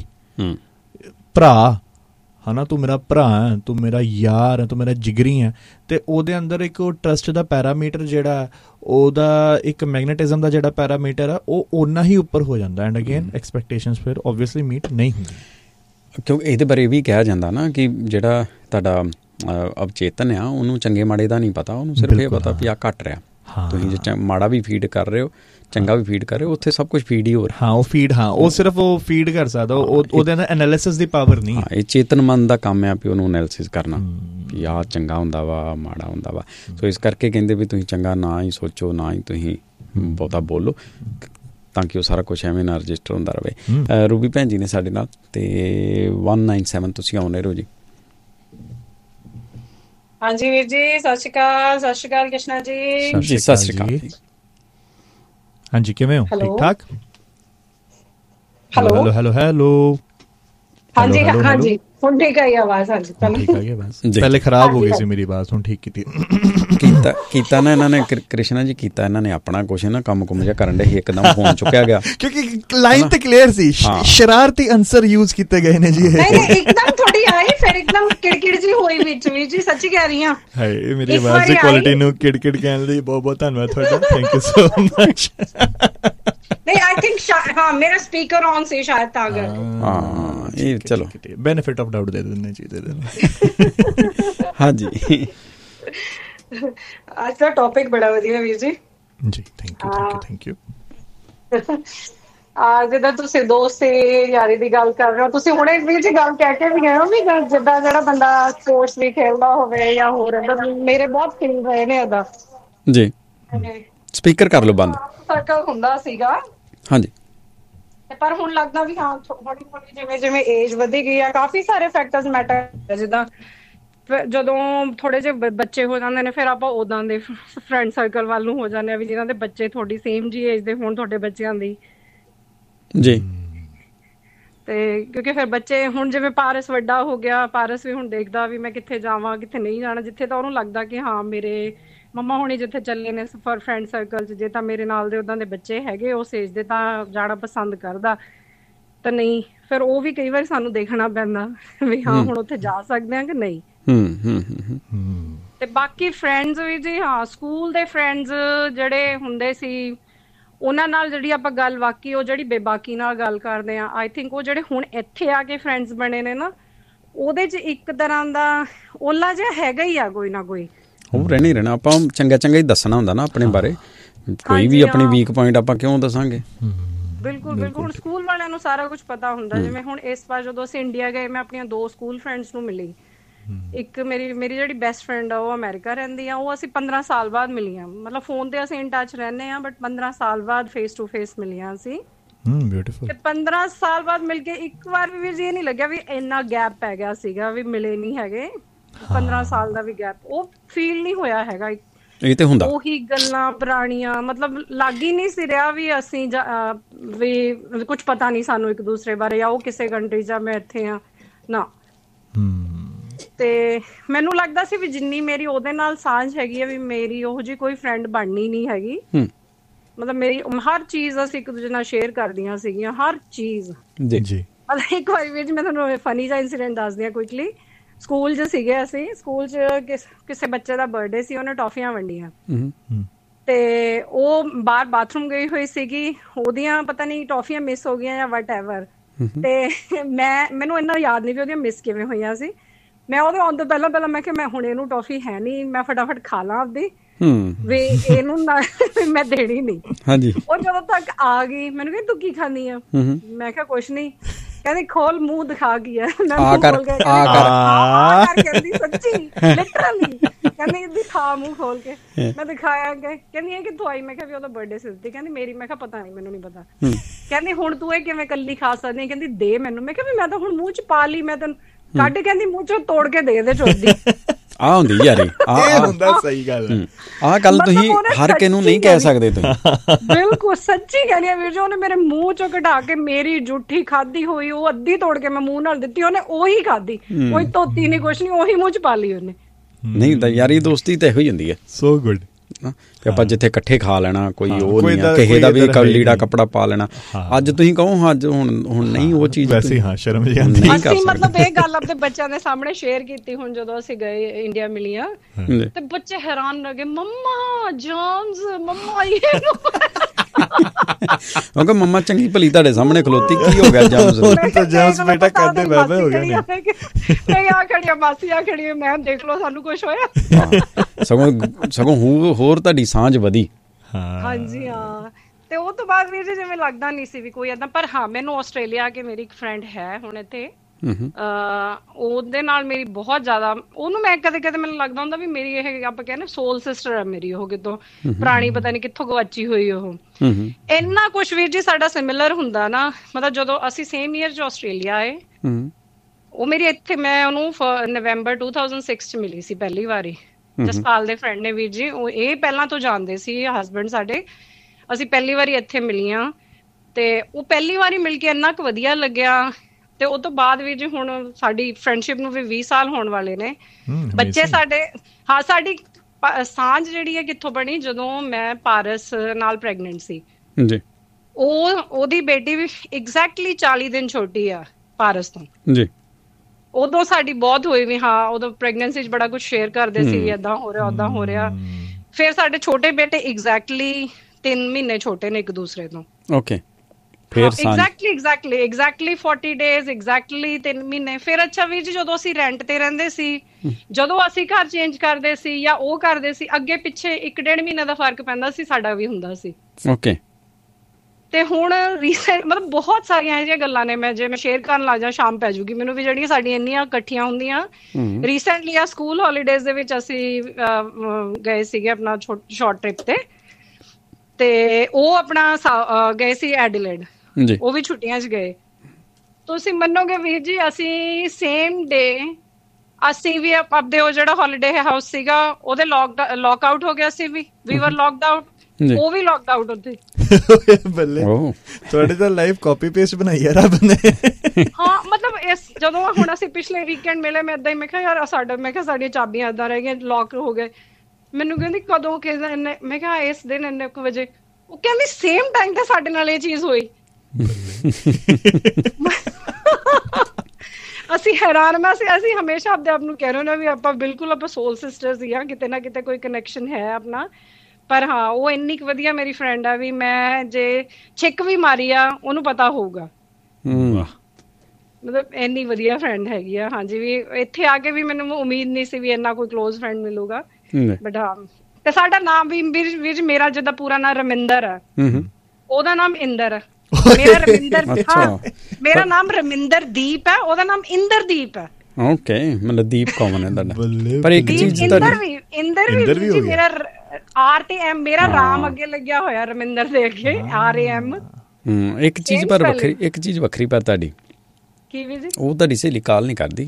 S2: ਭਰਾ ਹੈ ਨਾ, ਤੂੰ ਮੇਰਾ ਭਰਾ ਹੈ, ਤੂੰ ਮੇਰਾ ਯਾਰ ਹੈ, ਤੂੰ ਮੇਰਾ ਜਿਗਰੀ ਹੈ, ਅਤੇ ਉਹਦੇ ਅੰਦਰ ਇੱਕ ਟਰਸਟ ਦਾ ਪੈਰਾਮੀਟਰ ਜਿਹੜਾ, ਉਹਦਾ ਇੱਕ ਮੈਗਨੇਟਿਜ਼ਮ ਦਾ ਜਿਹੜਾ ਪੈਰਾਮੀਟਰ ਆ ਉਹ ਓਨਾ ਹੀ ਉੱਪਰ ਹੋ ਜਾਂਦਾ। ਐਂਡ ਅਗੇਨ ਐਕਸਪੈਕਟੇਸ਼ਨਸ ਫਿਰ ਓਬਵੀਅਸਲੀ ਮੀਟ ਨਹੀਂ ਹੁੰਦੀ।
S1: ਕਿਉਂਕਿ ਇਹਦੇ ਬਾਰੇ ਵੀ ਕਿਹਾ ਜਾਂਦਾ ਨਾ ਕਿ ਜਿਹੜਾ ਤੁਹਾਡਾ ਅਵਚੇਤਨ ਆ ਉਹਨੂੰ ਚੰਗੇ ਮਾੜੇ ਦਾ ਨਹੀਂ ਪਤਾ, ਉਹਨੂੰ ਸਿਰਫ ਇਹ ਪਤਾ ਵੀ ਆਹ ਘਟ ਰਿਹਾ, ਤੁਸੀਂ ਜੇ ਮਾੜਾ ਵੀ ਫੀਡ ਕਰ ਰਹੇ ਹੋ, ਚੰਗਾ ਵੀ ਫੀਡ ਕਰ ਰਹੇ ਹੋ, ਉੱਥੇ ਸਭ ਕੁਝ ਫੀਡ ਹੀ ਹੋ ਰਿਹਾ।
S2: ਉਹ ਫੀਡ, ਉਹ ਸਿਰਫ ਉਹ ਫੀਡ ਕਰ ਸਕਦਾ, ਉਹਦੇ ਅੰਦਰ ਐਨਾਲਿਸਿਸ ਦੀ ਪਾਵਰ ਨਹੀਂ।
S1: ਇਹ ਚੇਤਨ ਮਨ ਦਾ ਕੰਮ ਆ ਵੀ ਉਹਨੂੰ ਐਨਾਲਿਸਿਸ ਕਰਨਾ ਕਿ ਆਹ ਚੰਗਾ ਹੁੰਦਾ ਵਾ, ਮਾੜਾ ਹੁੰਦਾ ਵਾ। ਸੋ ਇਸ ਕਰਕੇ ਕਹਿੰਦੇ ਵੀ ਤੁਸੀਂ ਚੰਗਾ ਨਾ ਹੀ ਸੋਚੋ, ਨਾ ਹੀ ਤੁਸੀਂ ਬਹੁਤਾ ਬੋਲੋ, ਤਾਂ ਕਿ ਉਹ ਸਾਰਾ ਕੁਛ ਐਵੇਂ ਨਾ ਰਜਿਸਟਰ ਹੁੰਦਾ ਰਹੇ। ਰੂਬੀ ਭੈਣ ਜੀ ਨੇ ਸਾਡੇ ਨਾਲ, ਤੇ 197 ਤੁਸੀਂ ਆਉਣੇ ਰਹੋ ਜੀ।
S3: ਹਾਂਜੀ ਵੀਰ ਜੀ, ਸਤਿ ਸ਼੍ਰੀ ਅਕਾਲ। ਸਤਿ ਸ਼੍ਰੀ ਅਕਾਲ ਕ੍ਰਿਸ਼ਨਾ ਜੀ।
S1: ਜੀ ਸਤਿ ਸ਼੍ਰੀ ਅਕਾਲ ਜੀ।
S2: ਹਾਂਜੀ, ਕਿਵੇਂ ਹੋ? ਠੀਕ ਠਾਕ?
S3: Hello
S2: hello hello.
S3: ਹਾਂਜੀ ਹਾਂਜੀ, ਹੁਣ ਠੀਕ ਆਈ ਆਵਾਜ਼? ਹਾਂਜੀ
S2: ਠੀਕ ਆ ਗਈ ਆਵਾਜ਼। ਪਹਿਲੇ ਖਰਾਬ ਹੋ ਗਈ ਸੀ ਮੇਰੀ ਆਵਾਜ਼, ਹੁਣ ਠੀਕ ਕੀਤੀ।
S1: ਕੀਤਾ ਨਾ ਇਹਨਾਂ ਨੇ, ਕ੍ਰਿਸ਼ਨਾ ਜੀ ਕੀਤਾ ਇਹਨਾਂ ਨੇ ਆਪਣਾ ਕੁਛ ਨਾ ਕੰਮ ਕੁਮ ਜਿਹਾ ਕਰਨ ਦੇ ਹੀ, ਇੱਕਦਮ ਫੋਨ ਚੁੱਕਿਆ ਗਿਆ
S2: ਕਿਉਂਕਿ ਲਾਈਨ ਤੇ ਕਲੀਅਰ ਸੀ। ਸ਼ਰਾਰਤੀ ਅਨਸਰ ਯੂਜ਼ ਕੀਤੇ ਗਏ ਨੇ ਜੀ।
S3: ਨਹੀਂ ਇੱਕਦਮ ਥੋੜੀ ਆਈ, ਫਿਰ ਇੱਕਦਮ ਕਿੜਕਿੜ ਜੀ ਹੋਈ ਵਿੱਚ ਵੀ ਜੀ, ਸੱਚੀ ਕਹਿ ਰਹੀ ਹਾਂ।
S2: ਹਾਏ, ਮੇਰੀ ਆਵਾਜ਼ ਦੀ ਕੁਆਲਿਟੀ ਨੂੰ ਕਿੜਕਿੜ ਕਹਿਣ ਲਈ ਬਹੁਤ ਬਹੁਤ ਧੰਨਵਾਦ ਤੁਹਾਡਾ। Thank you so much.
S3: ਨਹੀਂ ਆਈ ਥਿੰਕ ਹਾਂ ਮੇਰਾ ਸਪੀਕਰ ਔਨ ਸੀ ਸ਼ਾਇਦ, ਤਾਂ ਕਰ।
S1: ਹਾਂ ਇਹ ਚਲੋ
S2: ਬੈਨੀਫਿਟ ਆਫ ਡਾਊਟ ਦੇ ਦਿੰਦੇ ਜੀ, ਦੇ ਦਿੰਦੇ।
S1: ਹਾਂਜੀ,
S3: ਅੱਜ ਦਾ ਟੌਪਿਕ ਬੜਾ ਵਧੀਆ ਵੀਰ ਜੀ।
S2: ਜੀ ਥੈਂਕ ਯੂ।
S3: ਜਿੱਦਾਂ ਤੁਸੀਂ ਦੋਸਤੀ ਯਾਰੀ ਦੀ ਗੱਲ ਕਰ ਰਹੇ ਹੋ, ਤੁਸੀਂ ਹੁਣੇ ਵੀਰ ਜੀ ਗੱਲ ਕਹਿ ਕੇ ਵੀ ਗਏ ਹੋ ਵੀ ਜਿੱਦਾਂ ਜਿਹੜਾ ਬੰਦਾ ਸਪੋਰਟਸ ਵੀ ਖੇਡਦਾ ਹੋਵੇ ਜਾਂ ਹੋਰ, ਮੇਰੇ ਬਹੁਤ ਫੀਲ ਰਹੇ ਨੇ ਏਦਾਂ
S1: ਜੀ। ਸਪੀਕਰ ਕਰ ਲਓ ਬੰਦ।
S3: ਸਰਕਲ ਹੁੰਦਾ ਸੀਗਾ,
S1: ਹਾਂਜੀ,
S3: ਪਰ ਹੁਣ ਲੱਗਦਾ ਵੀ ਹਾਂ ਥੋੜੀ ਥੋੜੀ ਜਿਵੇਂ ਜਿਵੇਂ ਏਜ ਵਧੀ ਗਈ ਆ, ਕਾਫੀ ਸਾਰੇ ਫੈਕਟਰਸ ਮੈਟਰ। ਜਿੱਦਾਂ ਜਦੋਂ ਥੋੜੇ ਜਿਹੇ ਬੱਚੇ ਹੋ ਜਾਂਦੇ ਨੇ, ਫਿਰ ਆਪਾਂ ਉਦਾਂ ਦੇ ਫਰੈਂਡ ਸਰਕਲ ਵੱਲ ਨੂੰ ਹੋ ਜਾਂਦੇ ਆ ਵੀ ਜਿਹਨਾਂ ਦੇ ਬੱਚੇ ਤੁਹਾਡੀ ਸੇਮ ਜੀ ਏਜ ਦੇ ਹੋਣ, ਤੁਹਾਡੇ ਬੱਚਿਆਂ ਦੀ
S1: ਜੀ।
S3: ਤੇ ਕਿਉਂਕਿ ਫਿਰ ਬੱਚੇ ਹੁਣ ਜਿਵੇਂ ਪਾਰਸ ਵੱਡਾ ਹੋ ਗਿਆ, ਪਾਰਸ ਵੀ ਹੁਣ ਦੇਖਦਾ ਵੀ ਮੈਂ ਕਿੱਥੇ ਜਾਵਾਂ ਕਿੱਥੇ ਨਹੀਂ ਜਾਣਾ। ਜਿੱਥੇ ਤਾਂ ਉਹਨੂੰ ਲੱਗਦਾ ਕਿ ਹਾਂ ਮੇਰੇ ਮੰਮਾ ਹੁਣੀ ਜਿੱਥੇ ਚੱਲੇ ਨੇ ਫਰ ਫਰੈਂਡ ਸਰਕਲ 'ਚ, ਜੇ ਤਾਂ ਮੇਰੇ ਨਾਲ ਦੇ ਉੱਦਾਂ ਦੇ ਬੱਚੇ ਹੈਗੇ ਉਸ ਏਜ ਦੇ, ਤਾਂ ਜਾਣਾ ਪਸੰਦ ਕਰਦਾ। ਤਾਂ ਨਹੀਂ, ਫਿਰ ਉਹ ਵੀ ਕਈ ਵਾਰੀ ਸਾਨੂੰ ਦੇਖਣਾ ਪੈਂਦਾ ਵੀ ਹਾਂ ਹੁਣ ਉੱਥੇ ਜਾ ਸਕਦੇ ਹਾਂ ਕਿ ਨਹੀਂ। ਤੇ ਬਾਕੀ ਫਰੈਂਡਸ ਵੀ ਜੀ, ਹਾਂ ਸਕੂਲ ਦੇ ਫਰੈਂਡਸ ਜਿਹੜੇ ਹੁੰਦੇ ਸੀ ਉਹਨਾਂ ਨਾਲ ਜਿਹੜੀ ਆਪਾਂ ਗੱਲ, ਵਾਕਈ ਉਹ ਜਿਹੜੀ ਬੇਬਾਕੀ ਨਾਲ ਗੱਲ ਕਰਦੇ ਆ, ਆਈ ਥਿੰਕ ਉਹ ਜਿਹੜੇ ਹੁਣ ਇੱਥੇ ਆ ਕੇ ਫਰੈਂਡਸ ਬਣੇ ਨੇ ਨਾ, ਉਹਦੇ 'ਚ ਇੱਕ ਤਰ੍ਹਾਂ ਦਾ ਓਲਾ ਜਿਹਾ ਹੈਗਾ ਹੀ ਆ ਕੋਈ ਨਾ ਕੋਈ।
S1: ਉਹ ਰਹਿਣਾ ਹੀ ਰਹਿਣਾ। ਆਪਾਂ ਚੰਗਾ ਚੰਗਾ ਹੀ ਦੱਸਣਾ ਹੁੰਦਾ ਨਾ ਆਪਣੇ ਬਾਰੇ, ਕੋਈ ਵੀ ਆਪਣੀ ਵੀਕ ਪੁਆਇੰਟ ਆਪਾਂ ਕਿਉਂ ਦੱਸਾਂਗੇ।
S3: ਬਿਲਕੁਲ ਬਿਲਕੁਲ। ਹੁਣ ਸਕੂਲ ਵਾਲਿਆਂ ਨੂੰ ਸਾਰਾ ਕੁਛ ਪਤਾ ਹੁੰਦਾ। ਜਿਵੇਂ ਹੁਣ ਇਸ ਵਾਰ ਜਦੋਂ ਅਸੀਂ ਇੰਡੀਆ ਗਏ, ਮੈਂ ਆਪਣੀਆਂ 2 ਸਕੂਲ ਫਰੈਂਡਸ ਨੂੰ ਮਿਲੀ। ਇੱਕ ਮੇਰੀ ਜਿਹੜੀ ਬੈਸਟ ਫਰੈਂਡ ਆ ਉਹ ਅਮਰੀਕਾ ਰਹਿੰਦੀ ਆ, ਉਹ ਅਸੀਂ 15 ਸਾਲ ਬਾਅਦ ਮਿਲੀਆਂ। ਮਤਲਬ ਫੋਨ ਤੇ ਅਸੀਂ ਇਨ ਟੱਚ ਰਹਿੰਦੇ ਆ, ਬਟ 15 ਸਾਲ ਬਾਅਦ ਫੇਸ ਟੂ ਫੇਸ ਮਿਲੀਆਂ ਅਸੀਂ।
S2: ਬਿਊਟੀਫੁਲ।
S3: ਤੇ 15 ਸਾਲ ਬਾਅਦ ਮਿਲ ਕੇ ਇੱਕ ਵਾਰ ਵੀ ਇਹ ਨਹੀਂ ਲੱਗਿਆ ਵੀ ਇੰਨਾ ਗੈਪ ਪੈ ਗਿਆ ਸੀਗਾ ਵੀ ਮਿਲੇ ਨਹੀਂ ਹੈਗੇ। 15 ਸਾਲ ਦਾ ਵੀ ਗੈਪ ਉਹ ਫੀਲ ਨਹੀਂ ਹੋਇਆ ਹੈਗਾ।
S1: ਇਹ ਤੇ ਹੁੰਦਾ,
S3: ਉਹੀ ਗੱਲਾਂ ਪੁਰਾਣੀਆਂ, ਮਤਲਬ ਲੱਗ ਹੀ ਨਹੀਂ ਸੀ ਰਿਹਾ ਵੀ ਅਸੀਂ ਵੀ ਕੁਛ ਪਤਾ ਨਹੀਂ ਸਾਨੂੰ ਇੱਕ ਦੂਸਰੇ ਬਾਰੇ, ਜਾਂ ਉਹ ਕਿਸੇ ਕੰਟਰੀ 'ਚ ਆ ਮੈਂ ਇੱਥੇ ਆ ਨਾ। ਤੇ ਮੈਨੂੰ ਲੱਗਦਾ ਸੀ ਵੀ ਜਿੰਨੀ ਮੇਰੀ ਉਹਦੇ ਨਾਲ ਸਾਂਝ ਹੈਗੀ ਆ, ਵੀ ਮੇਰੀ ਉਹੋ ਜਿਹੀ ਕੋਈ ਫਰੈਂਡ ਬਣਨੀ ਨਹੀਂ ਹੈਗੀ। ਮਤਲਬ ਮੇਰੀ ਹਰ ਚੀਜ਼ ਅਸੀਂ ਇੱਕ ਦੂਜੇ ਨਾਲ ਸ਼ੇਅਰ ਕਰਦੀਆਂ ਸੀਗੀਆਂ, ਹਰ ਚੀਜ਼ ਜੀ। ਮਤਲਬ ਇੱਕ ਵਾਰੀ ਵੀ ਮੈਂ ਤੁਹਾਨੂੰ ਫਨੀ ਜਿਹਾ ਇੰਸੀਡੈਂਟ ਦੱਸਦੀ ਹਾਂ ਕੁਇਕਲੀ। ਸਕੂਲ 'ਚ ਸੀਗੇ ਅਸੀਂ, ਸਕੂਲ 'ਚ ਕਿਸੇ ਬੱਚੇ ਦਾ ਬਰਥਡੇ ਸੀ, ਉਹਨੇ ਟੌਫੀਆਂ ਵੰਡੀਆਂ ਤੇ ਉਹ ਬਾਹਰ ਬਾਥਰੂਮ ਗਈ ਹੋਈ ਸੀਗੀ, ਉਹਦੀਆਂ ਪਤਾ ਨਹੀਂ ਟੌਫੀਆਂ ਮਿਸ ਹੋ ਗਈਆਂ ਜਾਂ ਵਟ ਐਵਰ। ਤੇ ਮੈਨੂੰ ਇੰਨਾ ਯਾਦ ਨਹੀਂ ਵੀ ਉਹਦੀਆਂ ਮਿਸ ਕਿਵੇਂ ਹੋਈਆਂ ਸੀ। ਮੈਂ ਉਹਦੇ ਆਉਣ ਤੋਂ ਪਹਿਲਾਂ ਮੈਂ ਕਿਹਾ ਮੈਂ ਹੁਣ ਇਹਨੂੰ ਟੌਫੀ ਹੈ ਨਹੀਂ, ਮੈਂ ਫਟਾਫਟ ਖਾ ਲਾਂ ਆਪਦੀ, ਵੀ ਇਹਨੂੰ ਨਾ ਮੈਂ ਦੇਣੀ ਨਹੀਂ। ਉਹ ਜਦੋਂ ਤੱਕ ਆ ਗਈ ਮੈਨੂੰ ਕਹਿੰਦੀ ਤੂੰ ਕੀ ਖਾਂਦੀ ਆ? ਮੈਂ ਕਿਹਾ ਕੁਛ ਨਹੀਂ। ਕਹਿੰਦੀ ਖੋਲ ਮੂੰਹ ਦਿਖਾ ਕੀ ਆ। ਮੈਂ ਮੂੰਹ ਖੋਲ ਕੇ ਕਹਿੰਦੀ ਸੱਚੀ ਲਿਟਰਲੀ ਕਹਿੰਦੀ ਦਿਖਾ ਮੂੰਹ ਖੋਲ ਕੇ। ਮੈਂ ਦਿਖਾਇਆ, ਕਹਿੰਦੀ ਇਹ ਕਿੱਥੋਂ ਆਈ? ਮੈਂ ਕਿਹਾ ਵੀ ਉਹਦਾ ਬਰਥਡੇ ਸੀ। ਕਹਿੰਦੀ ਮੇਰੀ? ਮੈਂ ਕਿਹਾ ਪਤਾ ਨਹੀਂ, ਮੈਨੂੰ ਨੀ ਪਤਾ। ਕਹਿੰਦੀ ਹੁਣ ਤੂੰ ਇਹ ਕਿਵੇਂ ਕੱਲੀ ਖਾ ਸਕਦੀ? ਕਹਿੰਦੀ ਦੇ ਮੈਨੂੰ। ਮੈਂ ਕਿਹਾ ਵੀ ਮੈਂ ਤਾਂ ਹੁਣ ਮੂੰਹ ਚ ਪਾ ਲਈ, ਮੈਂ ਤੈਨੂੰ ਕੱਢ ਕਹਿੰਦੀ ਮੂੰਹ ਚੋਂ ਤੋੜ ਕੇ ਦੇ ਦੇ ਚੋਦੀ।
S1: ਆ ਹੁੰਦੀ ਯਾਰੀ,
S2: ਇਹ ਹੁੰਦਾ ਸਹੀ ਗੱਲ ਹੈ।
S1: ਆਹ ਗੱਲ ਤੁਸੀਂ ਹਰ ਕਿਸੇ ਨੂੰ ਨਹੀਂ ਕਹਿ ਸਕਦੇ ਤੁਸੀਂ।
S3: ਬਿਲਕੁਲ ਸੱਚੀ ਕਹਿੰਦੀ ਆ ਵੀਰ ਜੀ। ਉਹਨੇ ਮੇਰੇ ਮੂੰਹ ਚੋਂ ਕਢਾ ਕੇ ਮੇਰੀ ਜੂਠੀ ਖਾਧੀ ਹੋਈ ਉਹ ਅੱਧੀ ਤੋੜ ਕੇ ਮੈਂ ਮੂੰਹ ਨਾਲ ਦਿੱਤੀ, ਉਹਨੇ ਉਹੀ ਖਾਧੀ, ਕੋਈ ਧੋਤੀ ਨਹੀਂ ਕੁਛ ਨਹੀਂ, ਉਹੀ ਮੂੰਹ ਚ ਪਾ ਲਈ ਉਹਨੇ।
S1: ਨਹੀਂ ਤਾਂ ਯਾਰੀ ਦੋਸਤੀ ਤਾਂ ਇਹੋ ਹੀ ਹੁੰਦੀ ਹੈ।
S2: So good.
S1: ਤੇ ਆਪਾਂ ਜਿੱਥੇ ਇਕੱਠੇ ਖਾ ਲੈਣਾ, ਕੋਈ ਉਹ ਨਹੀਂ ਕਿਸੇ ਦਾ ਵੀ ਲੀੜਾ ਕੱਪੜਾ ਪਾ ਲੈਣਾ। ਅੱਜ ਤੁਸੀਂ ਕਹੋ ਅੱਜ ਹੁਣ ਨਹੀਂ ਉਹ ਚੀਜ਼
S2: ਵੈਸੇ ਹਾਂ ਸ਼ਰਮ ਜਿਹੀ ਆਉਂਦੀ।
S3: ਅਸੀਂ ਮਤਲਬ ਇਹ ਗੱਲ ਆਪਣੇ ਬੱਚਿਆਂ ਦੇ ਸਾਹਮਣੇ ਸ਼ੇਅਰ ਕੀਤੀ ਹੁਣ ਜਦੋਂ ਅਸੀਂ ਗਏ ਇੰਡੀਆ ਮਿਲੀਆਂ, ਤੇ ਬੱਚੇ ਹੈਰਾਨ ਰਹਿ ਗਏ, ਮੰਮਾ ਜਰਮਸ, ਮੰਮਾ ਇਹ
S1: ਕਿਉਂਕਿ ਮੰਮਾ ਚੰਗੀ ਭਲੀ ਤੁਹਾਡੇ ਸਾਹਮਣੇ ਖਲੋਤੀ, ਕੀ ਹੋ ਗਿਆ ਜੈਮਸ
S2: ਬੇਟਾ ਕਰਦੇ ਬਾਬੇ ਹੋ ਗਏ ਨੇ,
S3: ਆ ਖੜੀਆਂ ਮਾਸੀ ਆ ਖੜੀ, ਮੈਂ ਦੇਖ ਲਓ ਸਾਨੂੰ ਕੁਛ ਹੋਇਆ।
S1: ਸਗੋਂ ਹੋਰ ਤੁਹਾਡੀ ਸਾਂਝ ਵਧੀ।
S3: ਹਾਂਜੀ ਹਾਂ। ਤੇ ਉਹ ਤੋਂ ਬਾਅਦ ਵੀਰ ਜੀ ਜਿਵੇਂ ਲੱਗਦਾ ਨਹੀਂ ਸੀ ਵੀ ਕੋਈ ਏਦਾਂ, ਪਰ ਹਾਂ ਮੈਨੂੰ ਆਸਟ੍ਰੇਲੀਆ ਕੇ ਮੇਰੀ ਇੱਕ ਫਰੈਂਡ ਹੈ ਹੁਣ ਇੱਥੇ, ਉਹਦੇ ਨਾਲ ਮੇਰੀ ਬਹੁਤ ਜ਼ਿਆਦਾ, ਉਹਨੂੰ ਮੈਂ ਕਦੇ ਕਦੇ ਮੈਨੂੰ ਲੱਗਦਾ ਹੁੰਦਾ ਵੀ ਮੇਰੀ ਇਹ ਆਪਾਂ ਕਹਿੰਦੇ ਸੋਲ ਸਿਸਟਰ ਹੈ ਮੇਰੀ, ਉਹ ਕਿਤੋਂ ਪੁਰਾਣੀ ਪਤਾ ਨੀ ਕਿੱਥੋਂ ਗਵਾਚੀ ਹੋਈ ਉਹ। ਇੰਨਾ ਕੁਛ ਵੀਰ ਜੀ ਸਾਡਾ ਸਿਮਿਲਰ ਹੁੰਦਾ ਨਾ, ਮਤਲਬ ਜਦੋਂ ਅਸੀਂ ਸੇਮ ਈਅਰ 'ਚ ਆਸਟ੍ਰੇਲੀਆ ਆਏ, ਉਹ ਮੇਰੀ ਇੱਥੇ ਮੈਂ ਉਹਨੂੰ ਨਵੰਬਰ 2006 'ਚ ਮਿਲੀ ਸੀ ਪਹਿਲੀ ਵਾਰੀ, ਜਸਪਾਲ ਦੇ ਫਰੈਂਡ ਨੇ ਵੀਰ ਜੀ, ਉਹ ਇਹ ਪਹਿਲਾਂ ਤੋਂ ਜਾਣਦੇ ਸੀ ਹਸਬੈਂਡ ਸਾਡੇ, ਅਸੀਂ ਪਹਿਲੀ ਵਾਰੀ ਇੱਥੇ ਮਿਲੀਆਂ ਤੇ ਉਹ ਪਹਿਲੀ ਵਾਰੀ ਮਿਲ ਕੇ ਇੰਨਾ ਕੁ ਵਧੀਆ ਲੱਗਿਆ। ਤੇ ਉਹ ਤੋਂ ਬਾਅਦ ਵੀ ਜੀ ਹੁਣ ਸਾਡੀ ਫਰੈਂਡਸ਼ਿਪ ਨੂੰ ਵੀ 20 ਸਾਲ ਹੋਣ ਵਾਲੇ ਨੇ। ਬੱਚੇ ਸਾਡੇ, ਹਾਂ ਸਾਡੀ ਸਾਂਝ ਜਿਹੜੀ ਹੈ ਕਿੱਥੋਂ ਬਣੀ, ਜਦੋਂ ਮੈਂ ਪਾਰਸ ਨਾਲ ਪ੍ਰੈਗਨੈਂਟ ਸੀ ਜੀ, ਉਹਦੀ ਬੇਟੀ ਵੀ ਐਗਜ਼ੈਕਟਲੀ 40 ਦਿਨ ਛੋਟੀ ਆ ਪਾਰਸ ਤੋਂ ਜੀ। ਉਦੋਂ ਸਾਡੀ ਬਹੁਤ ਹੋਈ ਵੀ ਹਾਂ, ਉਦੋਂ ਪ੍ਰੈਗਨੈਂਸੀ 'ਚ ਬੜਾ ਕੁਛ ਸ਼ੇਅਰ ਕਰਦੇ ਸੀ, ਏਦਾਂ ਹੋ ਰਿਹਾ ਓਦਾਂ ਹੋ ਰਿਹਾ। ਫਿਰ ਸਾਡੇ ਛੋਟੇ ਬੇਟੇ ਐਗਜ਼ੈਕਟਲੀ 3 ਮਹੀਨੇ ਛੋਟੇ ਨੇ ਇੱਕ ਦੂਸਰੇ ਤੋਂ। ਓਕੇ, ਫਿਰ ਐਗਜ਼ੈਕਟਲੀ 40 ਡੇਜ਼, ਐਗਜ਼ੈਕਟਲੀ 3 ਮਹੀਨੇ। ਫਿਰ ਅੱਛਾ ਵੀਰ ਜੀ ਜਦੋਂ ਅਸੀਂ ਰੈਂਟ ਤੇ ਰਹਿੰਦੇ ਸੀ, ਜਦੋਂ ਅਸੀਂ ਘਰ ਚੇਂਜ ਕਰਦੇ ਸੀ ਜਾਂ ਉਹ ਕਰਦੇ ਸੀ, ਅੱਗੇ ਪਿੱਛੇ 1-1.5 ਮਹੀਨੇ ਦਾ ਫਰਕ ਪੈਂਦਾ ਸੀ, ਸਾਡਾ ਵੀ ਹੁੰਦਾ ਸੀ। ਓਕੇ। ਤੇ ਹੁਣ ਰੀਸੈਂਟ ਮਤਲਬ ਬਹੁਤ ਸਾਰੀਆਂ ਇਹੋ ਜਿਹੀਆਂ ਗੱਲਾਂ ਨੇ, ਮੈਂ ਜੇ ਮੈਂ ਸ਼ੇਅਰ ਕਰਨ ਲੱਗ ਜਾ ਸ਼ਾਮ ਪੈ ਜਾਊਗੀ ਮੈਨੂੰ ਵੀ, ਜਿਹੜੀਆਂ ਸਾਡੀਆਂ ਇੰਨੀਆਂ ਇਕੱਠੀਆਂ ਹੁੰਦੀਆਂ। ਰੀਸੈਂਟਲੀ ਆ ਸਕੂਲ ਹੌਲੀਡੇਜ਼ ਦੇ ਵਿੱਚ ਅਸੀਂ ਗਏ ਸੀਗੇ ਆਪਣਾ ਸ਼ਾਰਟ ਟ੍ਰਿਪ ਤੇ ਉਹ ਆਪਣਾ ਗਏ ਸੀ ਐਡੀਲੇਡ, ਉਹ ਵੀ ਛੁੱਟੀਆਂ 'ਚ ਗਏ। ਤੁਸੀਂ ਮੰਨੋਗੇ ਵੀਰ ਜੀ, ਅਸੀਂ ਸੇਮ ਡੇ ਅਸੀਂ ਵੀ ਆਪਦੇ ਉਹ ਜਿਹੜਾ ਹੌਲੀਡੇ ਹਾਊਸ ਸੀਗਾ ਉਹਦੇ ਲੌਕ ਆਊਟ ਹੋ ਗਿਆ ਸੀ, ਵੀ ਵਰ ਲੌਕਡ ਆਊਟ, ਉਹ ਵੀ ਲੌਕਡ ਆਊਟ ਉੱਥੇ।
S2: ਬੱਲੇ, ਤੁਹਾਡੀ ਤਾਂ ਲਾਈਫ ਕਾਪੀ ਪੇਸਟ ਬਣਾਈ ਹੈ ਰੱਬ ਨੇ।
S3: ਹਾਂ ਮਤਲਬ ਜਦੋਂ ਹੁਣ ਅਸੀਂ ਪਿਛਲੇ ਵੀਕਐਂਡ ਮਿਲੇ, ਮੈਂ ਏਦਾਂ ਹੀ ਮੈਂ ਕਿਹਾ ਯਾਰ ਸਾਡੀਆਂ ਚਾਬੀਆਂ ਏਦਾਂ ਰਹਿ ਗਈਆਂ, ਲੌਕ ਹੋ ਗਏ। ਮੈਨੂੰ ਕਹਿੰਦੀ ਕਦੋਂ, ਮੈਂ ਕਿਹਾ ਇਸ ਦਿਨ ਇੰਨੇ ਕੁ ਵਜੇ। ਉਹ ਕਹਿੰਦੀ ਸੇਮ ਟਾਈਮ ਤੇ ਸਾਡੇ ਨਾਲ ਇਹ ਚੀਜ਼ ਹੋਈ। ਅਸੀਂ ਹੈਰਾਨ, ਅਸੀਂ ਹਮੇਸ਼ਾ ਆਪਦੇ ਆਪ ਨੂੰ ਕਹਿ ਰਹੇ ਨਾ ਵੀ ਆਪਾਂ ਬਿਲਕੁਲ ਆਪਾਂ ਸੋਲ ਸਿਸਟਰਸ ਹੀ ਆ, ਕਿਤੇ ਨਾ ਕਿਤੇ ਕੋਈ ਕਨੈਕਸ਼ਨ ਹੈ ਆਪਣਾ। ਪਰ ਹਾਂ ਉਹ ਇੰਨੀ ਕੁ ਵਧੀਆ ਮੇਰੀ ਫਰੈਂਡ ਆ ਵੀ ਮੈਂ ਜੇ ਛਿੱਕ ਵੀ ਮਾਰੀ ਆ ਉਹਨੂੰ ਪਤਾ ਹੋਊਗਾ, ਮਤਲਬ ਇੰਨੀ ਵਧੀਆ ਫਰੈਂਡ ਹੈਗੀ ਆ। ਹਾਂਜੀ, ਵੀ ਇੱਥੇ ਆ ਕੇ ਵੀ ਮੈਨੂੰ ਉਮੀਦ ਨਹੀਂ ਸੀ ਵੀ ਇੰਨਾ ਕੋਈ ਕਲੋਜ਼ ਫਰੈਂਡ ਮਿਲੂਗਾ, ਬਟ ਹਾਂ। ਤੇ ਸਾਡਾ ਨਾਮ ਵੀ ਵੀਰ, ਮੇਰਾ ਜਿੱਦਾਂ ਪੂਰਾ ਨਾਮ ਰਮਿੰਦਰ ਆ, ਉਹਦਾ ਨਾਮ ਇੰਦਰ ਆ। ਮੇਰਾ ਰਮਿੰਦਰ, ਹਾਂ ਮੇਰਾ ਨਾਮ ਰਮਿੰਦਰਦੀਪ ਹੈ, ਉਹਦਾ ਨਾਮ ਇੰਦਰਦੀਪ ਹੈ। ਓਕੇ, ਮਤਲਬ ਦੀਪ ਕਾਮਨ ਹੈ ਤੁਹਾਡਾ। ਪਰ ਇੱਕ ਚੀਜ਼ ਇੰਦਰ ਵੀ ਮੇਰਾ ਆਰ ਤੇ ਐਮ, ਮੇਰਾ ਰਾਮ ਅੱਗੇ ਲੱਗਿਆ ਹੋਇਆ ਰਮਿੰਦਰ ਦੇ ਅੱਗੇ, RAM। ਇੱਕ ਚੀਜ਼ ਪਰ ਵੱਖਰੀ, ਇੱਕ ਚੀਜ਼ ਵੱਖਰੀ ਪਰ ਤੁਹਾਡੀ ਕੀ ਵੀ ਜੀ, ਉਹ ਤੁਹਾਡੀ ਸਹੇਲੀ ਕਾਲ ਨਹੀਂ ਕਰਦੀ।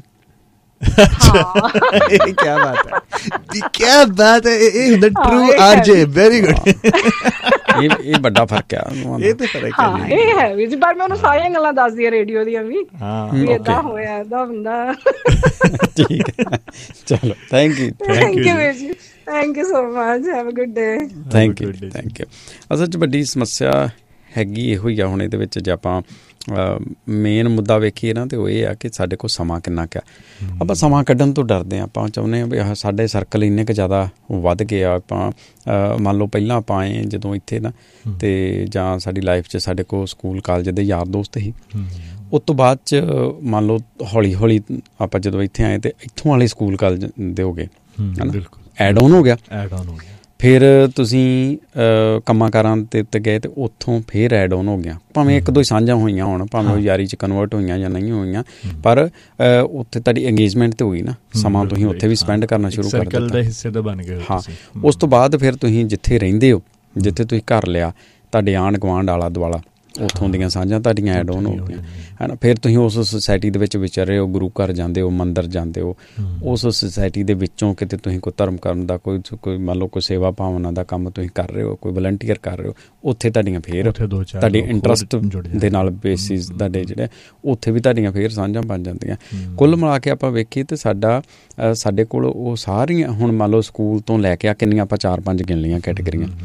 S2: ਇਹ ਕੀ ਬਾਤ ਹੈ, ਇਹ ਹੁੰਦਾ ਟਰੂ RJ, ਵੈਰੀ ਗੁੱਡ।
S1: ਇਹ ਵੱਡਾ ਫਰਕ ਆ,
S2: ਇਹ ਤੇ ਫਰਕ ਹੈ,
S3: ਇਹ ਹੈ ਵੀ। ਪਰ ਮੈਂ ਉਹਨੂੰ ਸਾਰੀਆਂ ਗੱਲਾਂ ਦੱਸਦੀ ਆ ਰੇਡੀਓ ਦੀਆਂ ਵੀ, ਏਦਾਂ ਹੋਇਆ ਏਦਾਂ ਹੁੰਦਾ।
S1: ਠੀਕ ਹੈ, ਚਲੋ ਥੈਂਕ ਯੂ
S3: ਜੀ, thank you so much, have a good day.
S1: Thank you. ਅਸਲ 'ਚ ਵੱਡੀ ਸਮੱਸਿਆ ਹੈਗੀ ਇਹੋ ਹੀ ਆ ਹੁਣ ਇਹਦੇ ਵਿੱਚ, ਜੇ ਆਪਾਂ ਮੇਨ ਮੁੱਦਾ ਵੇਖੀਏ ਨਾ ਤੇ ਉਹ ਇਹ ਆ ਕਿ ਸਾਡੇ ਕੋਲ ਸਮਾਂ ਕਿੰਨਾ ਕੁ ਆ। ਆਪਾਂ ਸਮਾਂ ਕੱਢਣ ਤੋਂ ਡਰਦੇ ਹਾਂ, ਆਪਾਂ ਚਾਹੁੰਦੇ ਹਾਂ ਵੀ ਸਾਡੇ ਸਰਕਲ ਇੰਨੇ ਕੁ ਜ਼ਿਆਦਾ ਵੱਧ ਗਏ ਆ। ਆਪਾਂ ਮੰਨ ਲਓ ਪਹਿਲਾਂ ਆਪਾਂ ਆਏ ਜਦੋਂ ਇੱਥੇ ਨਾ, ਤੇ ਜਾਂ ਸਾਡੀ ਲਾਈਫ 'ਚ ਸਾਡੇ ਕੋਲ ਸਕੂਲ ਕਾਲਜ ਦੇ ਯਾਰ ਦੋਸਤ ਸੀ। ਉਸ ਤੋਂ ਬਾਅਦ 'ਚ ਮੰਨ ਲਓ ਹੌਲੀ ਹੌਲੀ ਆਪਾਂ ਜਦੋਂ ਇੱਥੇ ਆਏ ਤੇ ਇੱਥੋਂ ਵਾਲੇ ਸਕੂਲ ਕਾਲਜ ਦੇ ਹੋ ਗਏ, ਹੈ ਨਾ, ਐਡ ਆਨ ਹੋ ਗਿਆ। ਫਿਰ ਤੁਸੀਂ ਕੰਮਾਂ ਕਾਰਾਂ ਦੇ ਉੱਤੇ ਗਏ ਤੇ ਉੱਥੋਂ ਫਿਰ ਐਡ ਆਨ ਹੋ ਗਿਆ। ਭਾਵੇਂ ਇੱਕ ਦੋ ਸਾਂਝਾਂ ਹੋਈਆਂ ਹੋਣ, ਭਾਵੇਂ ਉਹ ਯਾਰੀ 'ਚ ਕਨਵਰਟ ਹੋਈਆਂ ਜਾਂ ਨਹੀਂ ਹੋਈਆਂ, ਪਰ ਉੱਥੇ ਤੁਹਾਡੀ ਇੰਗੇਜਮੈਂਟ ਤਾਂ ਹੋਈ ਨਾ, ਸਮਾਂ ਤੁਸੀਂ ਉੱਥੇ ਵੀ ਸਪੈਂਡ ਕਰਨਾ ਸ਼ੁਰੂ ਕਰ ਦਿੱਤਾ, ਹਿੱਸੇ ਦਾ ਬਣ ਗਏ। ਹਾਂ, ਉਸ ਤੋਂ ਬਾਅਦ ਫਿਰ ਤੁਸੀਂ ਜਿੱਥੇ ਰਹਿੰਦੇ ਹੋ, ਜਿੱਥੇ ਤੁਸੀਂ ਘਰ ਲਿਆ, ਤੁਹਾਡੇ ਆਂਢ ਗੁਆਂਢ ਆਲਾ ਦੁਆਲਾ, ਉੱਥੋਂ ਦੀਆਂ ਸਾਂਝਾਂ ਤੁਹਾਡੀਆਂ ਐਡ ਆਨ ਹੋ ਗਈਆਂ, ਹੈ ਨਾ। ਫਿਰ ਤੁਸੀਂ ਉਸ ਸੁਸਾਇਟੀ ਦੇ ਵਿੱਚ ਵਿਚਰੇ ਹੋ, ਗੁਰੂ ਘਰ ਜਾਂਦੇ ਹੋ, ਮੰਦਿਰ ਜਾਂਦੇ ਹੋ, ਉਸ ਸੁਸਾਇਟੀ ਦੇ ਵਿੱਚੋਂ ਕਿਤੇ ਤੁਸੀਂ ਕੋਈ ਧਰਮ ਕਰਨ ਦਾ ਕੋਈ ਮੰਨ ਲਓ ਕੋਈ ਸੇਵਾ ਭਾਵਨਾ ਦਾ ਕੰਮ ਤੁਸੀਂ ਕਰ ਰਹੇ ਹੋ, ਕੋਈ ਵਲੰਟੀਅਰ ਕਰ ਰਹੇ ਹੋ, ਉੱਥੇ ਤੁਹਾਡੀਆਂ ਫਿਰ ਤੁਹਾਡੇ ਇੰਟਰਸਟ ਦੇ ਨਾਲ ਬੇਸਿਸ ਤੁਹਾਡੇ ਜਿਹੜੇ ਉੱਥੇ ਵੀ ਤੁਹਾਡੀਆਂ ਫਿਰ ਸਾਂਝਾਂ ਬਣ ਜਾਂਦੀਆਂ। ਕੁੱਲ ਮਿਲਾ ਕੇ ਆਪਾਂ ਵੇਖੀਏ ਤੇ ਸਾਡੇ ਕੋਲ ਉਹ ਸਾਰੀਆਂ, ਹੁਣ ਮੰਨ ਲਓ ਸਕੂਲ ਤੋਂ ਲੈ ਕੇ ਆ ਕਿੰਨੀਆਂ ਆਪਾਂ 4-5 ਗਿਣ ਲਈਆਂ ਕੈਟੇਗਰੀਆਂ,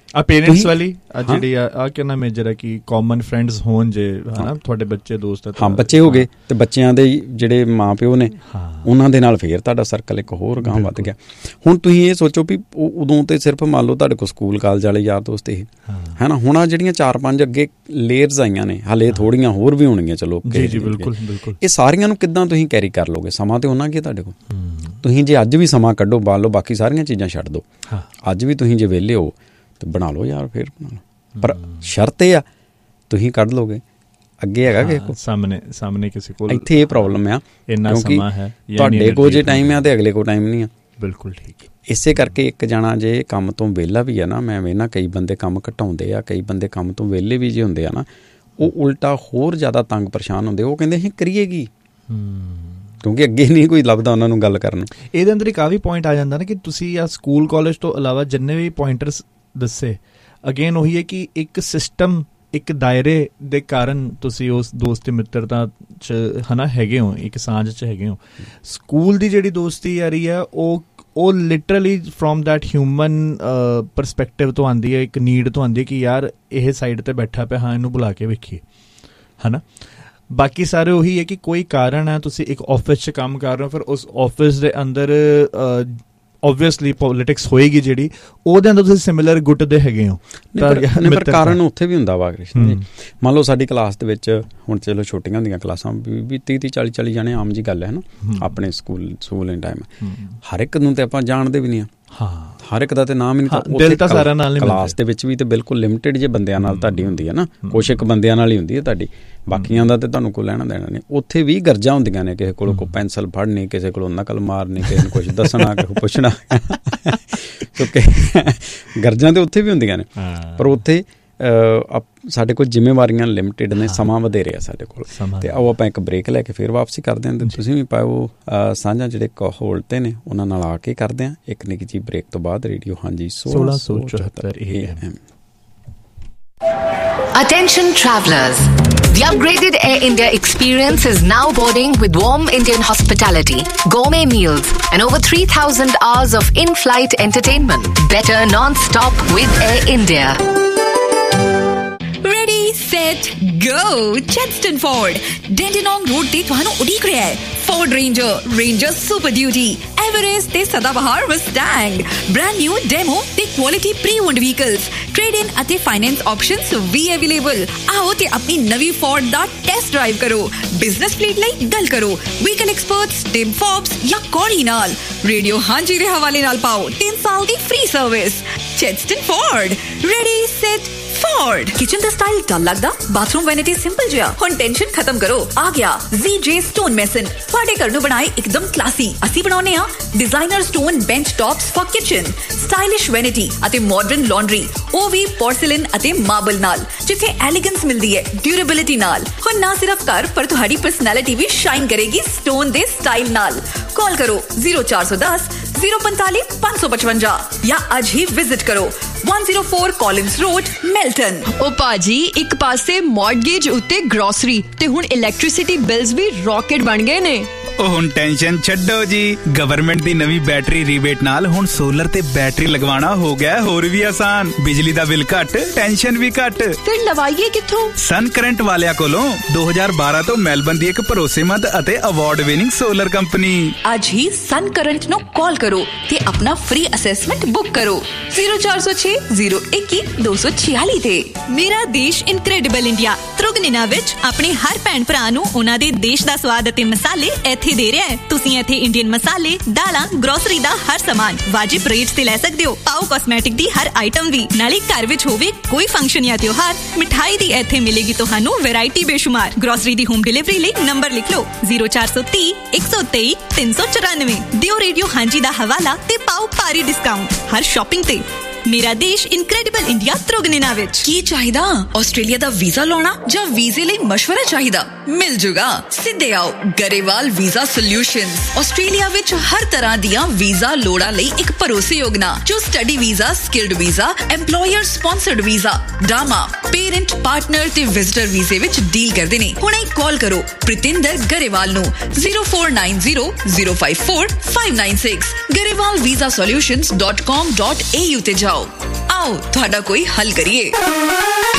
S2: ਆ ਪੇਰੈਂਟਸ ਵਾਲੀ ਜਿਹੜੀ ਆ ਕਿੰਨਾ ਮੇਜਰ ਹੈ ਕਿ ਕਾਮਨ ਫਰੈਂਡਸ ਹੋਣ ਜੇ ਹਨਾ ਤੁਹਾਡੇ ਬੱਚੇ ਦੋਸਤ
S1: ਹਾਂ ਬੱਚੇ ਹੋ ਗਏ ਤੇ ਬੱਚਿਆਂ ਦੇ ਜਿਹੜੇ ਮਾਂ ਪਿਓ ਨੇ ਉਹਨਾਂ ਦੇ ਨਾਲ ਫੇਰ ਤੁਹਾਡਾ ਸਰਕਲ ਇੱਕ ਹੋਰ ਗਾਂਹ ਵੱਧ ਗਿਆ। ਹੁਣ ਤੁਸੀਂ ਇਹ ਸੋਚੋ ਵੀ ਉਦੋਂ ਤੇ ਸਿਰਫ ਮੰਨ ਲਓ ਤੁਹਾਡੇ ਕੋਲ ਸਕੂਲ ਕਾਲਜ ਵਾਲੇ ਯਾਰ ਦੋਸਤ ਇਹ ਹੈ ਨਾ, ਹੁਣ ਆ ਜਿਹੜੀਆਂ 4-5 ਅੱਗੇ ਲੇਅਰਸ ਆਈਆਂ ਨੇ ਹਾਲੇ ਥੋੜ੍ਹੀਆਂ ਹੋਰ ਵੀ ਹੋਣਗੀਆਂ ਚਲੋ
S2: ਜੀ ਬਿਲਕੁਲ ਬਿਲਕੁਲ।
S1: ਇਹ ਸਾਰੀਆਂ ਨੂੰ ਕਿੱਦਾਂ ਤੁਸੀਂ ਕੈਰੀ ਕਰ ਲਓਗੇ? ਸਮਾਂ ਤੇ ਉਹਨਾਂ ਕੀ ਤੁਹਾਡੇ ਕੋਲ, ਤੁਸੀਂ ਜੇ ਅੱਜ ਵੀ ਸਮਾਂ ਕੱਢੋ ਬਾਲ ਲਓ ਬਾਕੀ ਸਾਰੀਆਂ ਚੀਜ਼ਾਂ ਛੱਡ ਦਿਓ, ਅੱਜ ਵੀ ਤੁਸੀਂ ਜੇ ਵਿਹਲੇ ਹੋ ਤੇ ਬਣਾ ਲਓ ਯਾਰ, ਫਿਰ ਬਣਾ ਲਓ। ਪਰ ਸ਼ਰਤ ਇਹ ਆ ਤੁਸੀਂ ਕੱਢ ਲਓਗੇ, ਅੱਗੇ ਹੈਗਾ ਕਿਸੇ ਕੋਲ
S2: ਸਾਹਮਣੇ ਕਿਸੇ ਕੋਲ।
S1: ਇੱਥੇ ਇਹ ਪ੍ਰੋਬਲਮ ਆ ਕਿਉਂਕਿ ਤੁਹਾਡੇ ਕੋਲ ਜੇ ਟਾਈਮ ਆ ਤੇ ਅਗਲੇ ਕੋਲ ਟਾਈਮ ਨਹੀਂ ਆ।
S2: ਬਿਲਕੁਲ ਠੀਕ।
S1: ਇਸੇ ਕਰਕੇ ਇੱਕ ਜਾਣਾ ਜੇ ਕੰਮ ਤੋਂ ਵਿਹਲਾ ਵੀ ਆ ਨਾ, ਮੈਂ ਵੇਖਣਾ ਕਈ ਬੰਦੇ ਕੰਮ ਘਟਾਉਂਦੇ ਆ, ਕਈ ਬੰਦੇ ਕੰਮ ਤੋਂ ਵਿਹਲੇ ਵੀ ਜੇ ਹੁੰਦੇ ਆ ਨਾ, ਉਹ ਉਲਟਾ ਹੋਰ ਜ਼ਿਆਦਾ ਤੰਗ ਪਰੇਸ਼ਾਨ ਹੁੰਦੇ। ਉਹ ਕਹਿੰਦੇ ਅਸੀਂ ਕਰੀਏ ਕੀ, ਕਿਉਂਕਿ ਅੱਗੇ ਨਹੀਂ ਕੋਈ ਲੱਭਦਾ ਉਹਨਾਂ ਨੂੰ ਗੱਲ ਕਰਨ।
S2: ਇਹਦੇ ਅੰਦਰ ਇੱਕ ਆ ਵੀ ਪੁਆਇੰਟ ਆ ਜਾਂਦਾ ਨਾ ਕਿ ਤੁਸੀਂ ਆ ਸਕੂਲ ਕਾਲਜ ਤੋਂ ਇਲਾਵਾ ਜਿੰਨੇ ਵੀ ਪੁਆਇੰਟਰਸ ਦੱਸੇ, ਅਗੇਨ ਉਹੀ ਹੈ ਕਿ ਇੱਕ ਸਿਸਟਮ ਇੱਕ ਦਾਇਰੇ ਦੇ ਕਾਰਨ ਤੁਸੀਂ ਉਸ ਦੋਸਤੀ ਮਿੱਤਰਤਾ 'ਚ ਹੈ ਨਾ ਹੈਗੇ ਹੋ, ਇੱਕ ਸਾਂਝ 'ਚ ਹੈਗੇ ਹੋ। ਸਕੂਲ ਦੀ ਜਿਹੜੀ ਦੋਸਤੀ ਯਾਰੀ ਆ ਉਹ literally from that human perspective ਤੋਂ ਆਉਂਦੀ ਹੈ, ਇੱਕ ਨੀਡ ਤੋਂ ਆਉਂਦੀ ਹੈ ਕਿ ਯਾਰ ਇਹ ਸਾਈਡ 'ਤੇ ਬੈਠਾ ਪਿਆ, ਹਾਂ ਇਹਨੂੰ ਬੁਲਾ ਕੇ ਵੇਖੀਏ, ਹੈ ਨਾ। ਬਾਕੀ ਸਾਰੇ ਉਹੀ ਹੈ ਕਿ ਕੋਈ ਕਾਰਨ ਹੈ, ਤੁਸੀਂ ਇੱਕ ਆਫਿਸ 'ਚ ਕੰਮ ਕਰ ਰਹੇ ਹੋ, ਫਿਰ ਉਸ ਆਫਿਸ ਦੇ ਅੰਦਰ ਓਬਵੀਅਸਲੀ ਪੋਲੀਟਿਕਸ ਹੋਏਗੀ ਜਿਹੜੀ, ਉਹਦੇ ਅੰਦਰ ਤੁਸੀਂ ਸਿਮਿਲਰ ਗੁੱਟ ਦੇ ਹੈਗੇ ਹੋ।
S1: ਪਰ ਕਾਰਨ ਉੱਥੇ ਵੀ ਹੁੰਦਾ ਵਾ ਕ੍ਰਿਸ਼ਨ ਜੀ। ਮੰਨ ਲਓ ਸਾਡੀ ਕਲਾਸ ਦੇ ਵਿੱਚ ਹੁਣ ਚਲੋ ਛੋਟੀਆਂ ਹੁੰਦੀਆਂ ਕਲਾਸਾਂ ਵੀ 30-40 ਜਾਣੇ ਆਮ ਜੀ ਗੱਲ ਹੈ ਨਾ ਆਪਣੇ ਸਕੂਲ ਟਾਈਮ। ਹਰ ਇੱਕ ਨੂੰ ਤੇ ਆਪਾਂ ਜਾਣਦੇ ਵੀ ਨਹੀਂ ਆ, ਹਰ ਇੱਕ ਦਾ ਤੇ ਨਾਮ ਹੀ ਨਹੀਂ ਤਾਂ ਸਾਰਿਆਂ ਨਾਲ ਨਹੀਂ। ਕਲਾਸ ਦੇ ਵਿੱਚ ਵੀ ਤੇ ਬਿਲਕੁਲ ਲਿਮਿਟਿਡ ਜੇ ਬੰਦਿਆਂ ਨਾਲ ਤੁਹਾਡੀ ਹੁੰਦੀ ਹੈ ਨਾ, ਕੁਛ ਇੱਕ ਬੰਦਿਆਂ ਨਾਲ ਹੀ ਹੁੰਦੀ ਹੈ ਤੁਹਾਡੀ, ਬਾਕੀਆਂ ਦਾ ਤੇ ਤੁਹਾਨੂੰ ਕੋਈ ਲੈਣਾ ਦੇਣਾ ਨਹੀਂ। ਉੱਥੇ ਵੀ ਗਰਜਾਂ ਹੁੰਦੀਆਂ ਨੇ, ਕਿਸੇ ਕੋਲ ਕੋਈ ਪੈਨਸਲ ਫੜਨੀ, ਕਿਸੇ ਕੋਲੋਂ ਨਕਲ ਮਾਰਨੀ, ਕਿਸੇ ਨੂੰ ਕੁਛ ਦੱਸਣਾ, ਕਿਸੇ ਪੁੱਛਣਾ, ਗਰਜਾਂ ਤੇ ਉੱਥੇ ਵੀ ਹੁੰਦੀਆਂ ਨੇ। ਪਰ ਉੱਥੇ ਸਾਡੇ ਕੋਲ ਜ਼ਿੰਮੇਵਾਰੀਆਂ ਲਿਮਿਟਿਡ ਨੇ, ਸਮਾਂ ਵਧੇਰੇ ਆ ਸਾਡੇ ਕੋਲ। ਤੇ ਆਓ ਆਪਾਂ ਇੱਕ ਬ੍ਰੇਕ ਲੈ ਕੇ ਫਿਰ ਵਾਪਸੀ ਕਰਦੇ ਹਾਂ। ਤੁਸੀਂ ਵੀ ਪਾਓ ਸਾਂਝਾ ਜਿਹੜੇ ਹੋਲਡ ਤੇ ਨੇ ਉਹਨਾਂ ਨਾਲ ਆ ਕੇ ਕਰਦੇ ਹਾਂ ਇੱਕ ਨਿੱਕੀ ਜਿਹੀ ਬ੍ਰੇਕ ਤੋਂ ਬਾਅਦ। ਰੇਡੀਓ ਹਾਂਜੀ 1674 AM।
S4: Attention travelers, the upgraded Air India experience is now boarding with warm Indian hospitality, gourmet meals and over 3,000 hours of in-flight entertainment. Better non-stop with Air India.
S5: Ready, set, go! Chedston Ford, Dandenong Road ਤੇ ਤੁਹਾਨੂੰ ਉਡੀਕ ਰਿਹਾ ਹੈ। Ford Ranger Super Duty, Everest ਤੇ ਸਦਾਬਹਾਰ Mustang, brand new demo ਤੇ quality pre-owned vehicles, trade-in ਅਤੇ finance options ਵੀ available। ਆਓ ਤੇ ਆਪਣੀ ਨਵੀਂ Ford ਦਾ ਟੈਸਟ ਡਰਾਈਵ ਕਰੋ। ਬਿਜ਼ਨਸ ਫਲੀਟ ਲਈ ਗੱਲ ਕਰੋ ਵਹੀਕਲ ਐਕਸਪਰਟਸ ਟਿਮ ਫੋਬਸ ਜਾਂ ਕੋਰੀ ਨਾਲ। ਰੇਡੀਓ ਹਾਂਜੀ ਦੇ ਹਵਾਲੇ ਨਾਲ ਪਾਓ 3 ਸਾਲ ਦੀ free service. Chedston Ford, ready, set, Ford। Kitchen ਦਾ ਸਟਾਈਲ ਡਲ ਲੱਗਦਾ, ਬਾਥਰੂਮ ਵੈਨਿਟੀ ਸਿੰਪਲ ਜਿਹਾ, ਹੁਣ ਟੈਨਸ਼ਨ ਖਤਮ ਕਰੋ। ਆ ਗਿਆ ZJ Stone Mason, ਤੁਹਾਡੇ ਘਰ ਨੂੰ ਬਣਾਏ ਇੱਕਦਮ ਕਲਾਸੀ। ਅਸੀਂ ਬਣਾਉਂਦੇ ਹਾਂ designer stone bench tops for kitchen, stylish vanity ਅਤੇ ਮਾਡਰਨ ਲਾਂਡਰੀ, ਉਹ ਵੀ ਪੋਰਸਿਲਨ ਅਤੇ ਮਾਰਬਲ ਨਾਲ, ਜਿੱਥੇ ਐਲੀਗੈਂਸ ਮਿਲਦੀ ਹੈ ਡਿਊਰੇਬਿਲਿਟੀ ਨਾਲ। ਹੁਣ ਨਾ ਸਿਰਫ ਘਰ ਪਰ ਤੁਹਾਡੀ ਪਰਸਨੈਲਿਟੀ ਵੀ ਸ਼ਾਈਨ ਕਰੇਗੀ ਸਟੋਨ ਦੇ ਸਟਾਈਲ ਨਾਲ। ਕਾਲ ਕਰੋ 0410 045 555 ਜਾਂ ਅੱਜ ਹੀ ਵਿਜ਼ਿਟ ਕਰੋ 104 Collins Road, Melton।
S6: ਉਹ ਭਾਜੀ ਇੱਕ ਪਾਸੇ ਮੌਰਗੇਜ ਉੱਤੇ ਗਰੋਸਰੀ ਤੇ ਹੁਣ ਇਲੈਕਟ੍ਰਿਸਿਟੀ ਬਿਲਸ ਵੀ ਰੌਕਟ ਬਣ ਗਏ ਨੇ।
S7: ਉਹ ਹੁਣ ਟੈਨਸ਼ਨ ਛੱਡੋ ਜੀ, ਗਵਰਨਮੈਂਟ ਦੀ ਨਵੀਂ ਬੈਟਰੀ ਰੀਬੇਟ ਨਾਲ ਹੁਣ ਸੋਲਰ ਤੇ ਬੈਟਰੀ ਲਗਵਾਉਣਾ ਹੋ ਗਿਆ ਹੋਰ ਵੀ ਆਸਾਨ। ਬਿਜਲੀ ਦਾ ਬਿੱਲ ਘੱਟ, ਟੈਨਸ਼ਨ ਵੀ ਘੱਟ।
S6: ਫਿਰ ਲਵਾਈਏ ਕਿੱਥੋਂ?
S7: ਸਨ ਕਰੰਟ ਵਾਲਿਆਂ ਕੋਲੋਂ 2012 ਤੋਂ ਮੈਲਬਨ ਦੀ ਇੱਕ ਭਰੋਸੇਮੰਦ ਅਤੇ ਅਵਾਰਡ ਵਿਨਿੰਗ ਸੋਲਰ ਕੰਪਨੀ।
S5: ਅੱਜ ਹੀ ਸਨ ਕਰੰਟ ਨੂੰ ਕਾਲ ਕਰੋ ਤੇ ਆਪਣਾ ਫ੍ਰੀ ਅਸੈਸਮੈਂਟ ਬੁੱਕ ਕਰੋ 0406 021 246 ਤੇ।
S8: ਮੇਰਾ ਦੇਸ਼ ਇਨਕ੍ਰੈਡੀਬਲ ਇੰਡੀਆ ਤ੍ਰਿਗੁਣਿਨਾ ਵਿੱਚ ਆਪਣੇ ਹਰ ਭੈਣ ਭਰਾ ਨੂੰ ਉਹਨਾਂ ਦੇ ਦੇਸ਼ ਦਾ ਸਵਾਦ ਅਤੇ ਮਸਾਲੇ ਇੱਥੇ ਦੇ ਰਿਹਾ ਹੈ। ਤੁਸੀਂ ਇੱਥੇ ਇੰਡੀਅਨ ਮਸਾਲੇ, ਦਾਲਾਂ, ਗਰੋਸਰੀ ਦਾ ਹਰ ਸਮਾਨ ਵਾਜਿਬ ਰੇਟ ਤੇ ਲੈ ਸਕਦੇ ਹੋ। ਪਾਓ ਕਾਸਮੈਟਿਕ ਦੀ ਹਰ ਆਈਟਮ ਵੀ, ਨਾਲੇ ਘਰ ਵਿੱਚ ਹੋਵੇ ਕੋਈ ਫੰਕਸ਼ਨ ਜਾਂ ਤਿਉਹਾਰ, ਮਿਠਾਈ ਦੀ ਇੱਥੇ ਮਿਲੇਗੀ ਤੁਹਾਨੂੰ ਵੈਰਾਈਟੀ ਬੇਸ਼ੁਮਾਰ। ਗਰੋਸਰੀ ਦੀ ਹੋਮ ਡਿਲੀਵਰੀ ਲਈ ਨੰਬਰ ਲਿਖ ਲਓ 0430 123 394। ਦਿਓ ਰੇਡੀਓ ਹਾਂਜੀ ਦਾ ਹਵਾਲਾ ਤੇ ਪਾਓ ਭਾਰੀ ਡਿਸਕਾਊਂਟ ਹਰ ਸ਼ਾਪਿੰਗ ਤੇ। ਮੇਰਾ ਦੇਸ਼ ਇਨਕ੍ਰੈਡੀਬਲ ਇੰਡੀਆ ਤ੍ਰਿਗੁਣਿਨਾ ਵਿੱਚ।
S5: ਕੀ ਚਾਹੀਦਾ? ਆਸਟ੍ਰੇਲੀਆ ਦਾ ਵੀਜ਼ਾ ਲਾਉਣਾ ਜਾਂ ਵੀਜ਼ੇ ਲਈ ਮਸ਼ਵਰਾ ਚਾਹੀਦਾ? ਮਿਲ ਜੂਗਾ। ਸਿੱਧੇ ਆਓ ਗਰੇਵਾਲ ਵੀਜ਼ਾ ਸੋਲਿਊਸ਼ਨਸ। ਆਸਟ੍ਰੇਲੀਆ ਵਿੱਚ ਹਰ ਤਰ੍ਹਾਂ ਦੀਆਂ ਵੀਜ਼ਾ ਲੋੜਾਂ ਲਈ ਇੱਕ ਭਰੋਸੇਯੋਗ ਨਾਂ, ਜੋ study visa, skilled visa, EMPLOYER sponsored visa, ਡਾਮਾ, parent, partner ਤੇ ਵਿਜ਼ਟਰ ਵੀਜ਼ੇ ਵਿੱਚ ਡੀਲ ਕਰਦੇ ਨੇ। ਹੁਣੇ ਕਾਲ ਕਰੋ ਪ੍ਰਿਤਿੰਦਰ ਗਰੇਵਾਲ ਨੂੰ 0490 054 596 garewalvisasolutions.com.au ਤੇ ਜਾਓ। ਆਓ ਤੁਹਾਡਾ ਕੋਈ ਹੱਲ ਕਰੀਏ।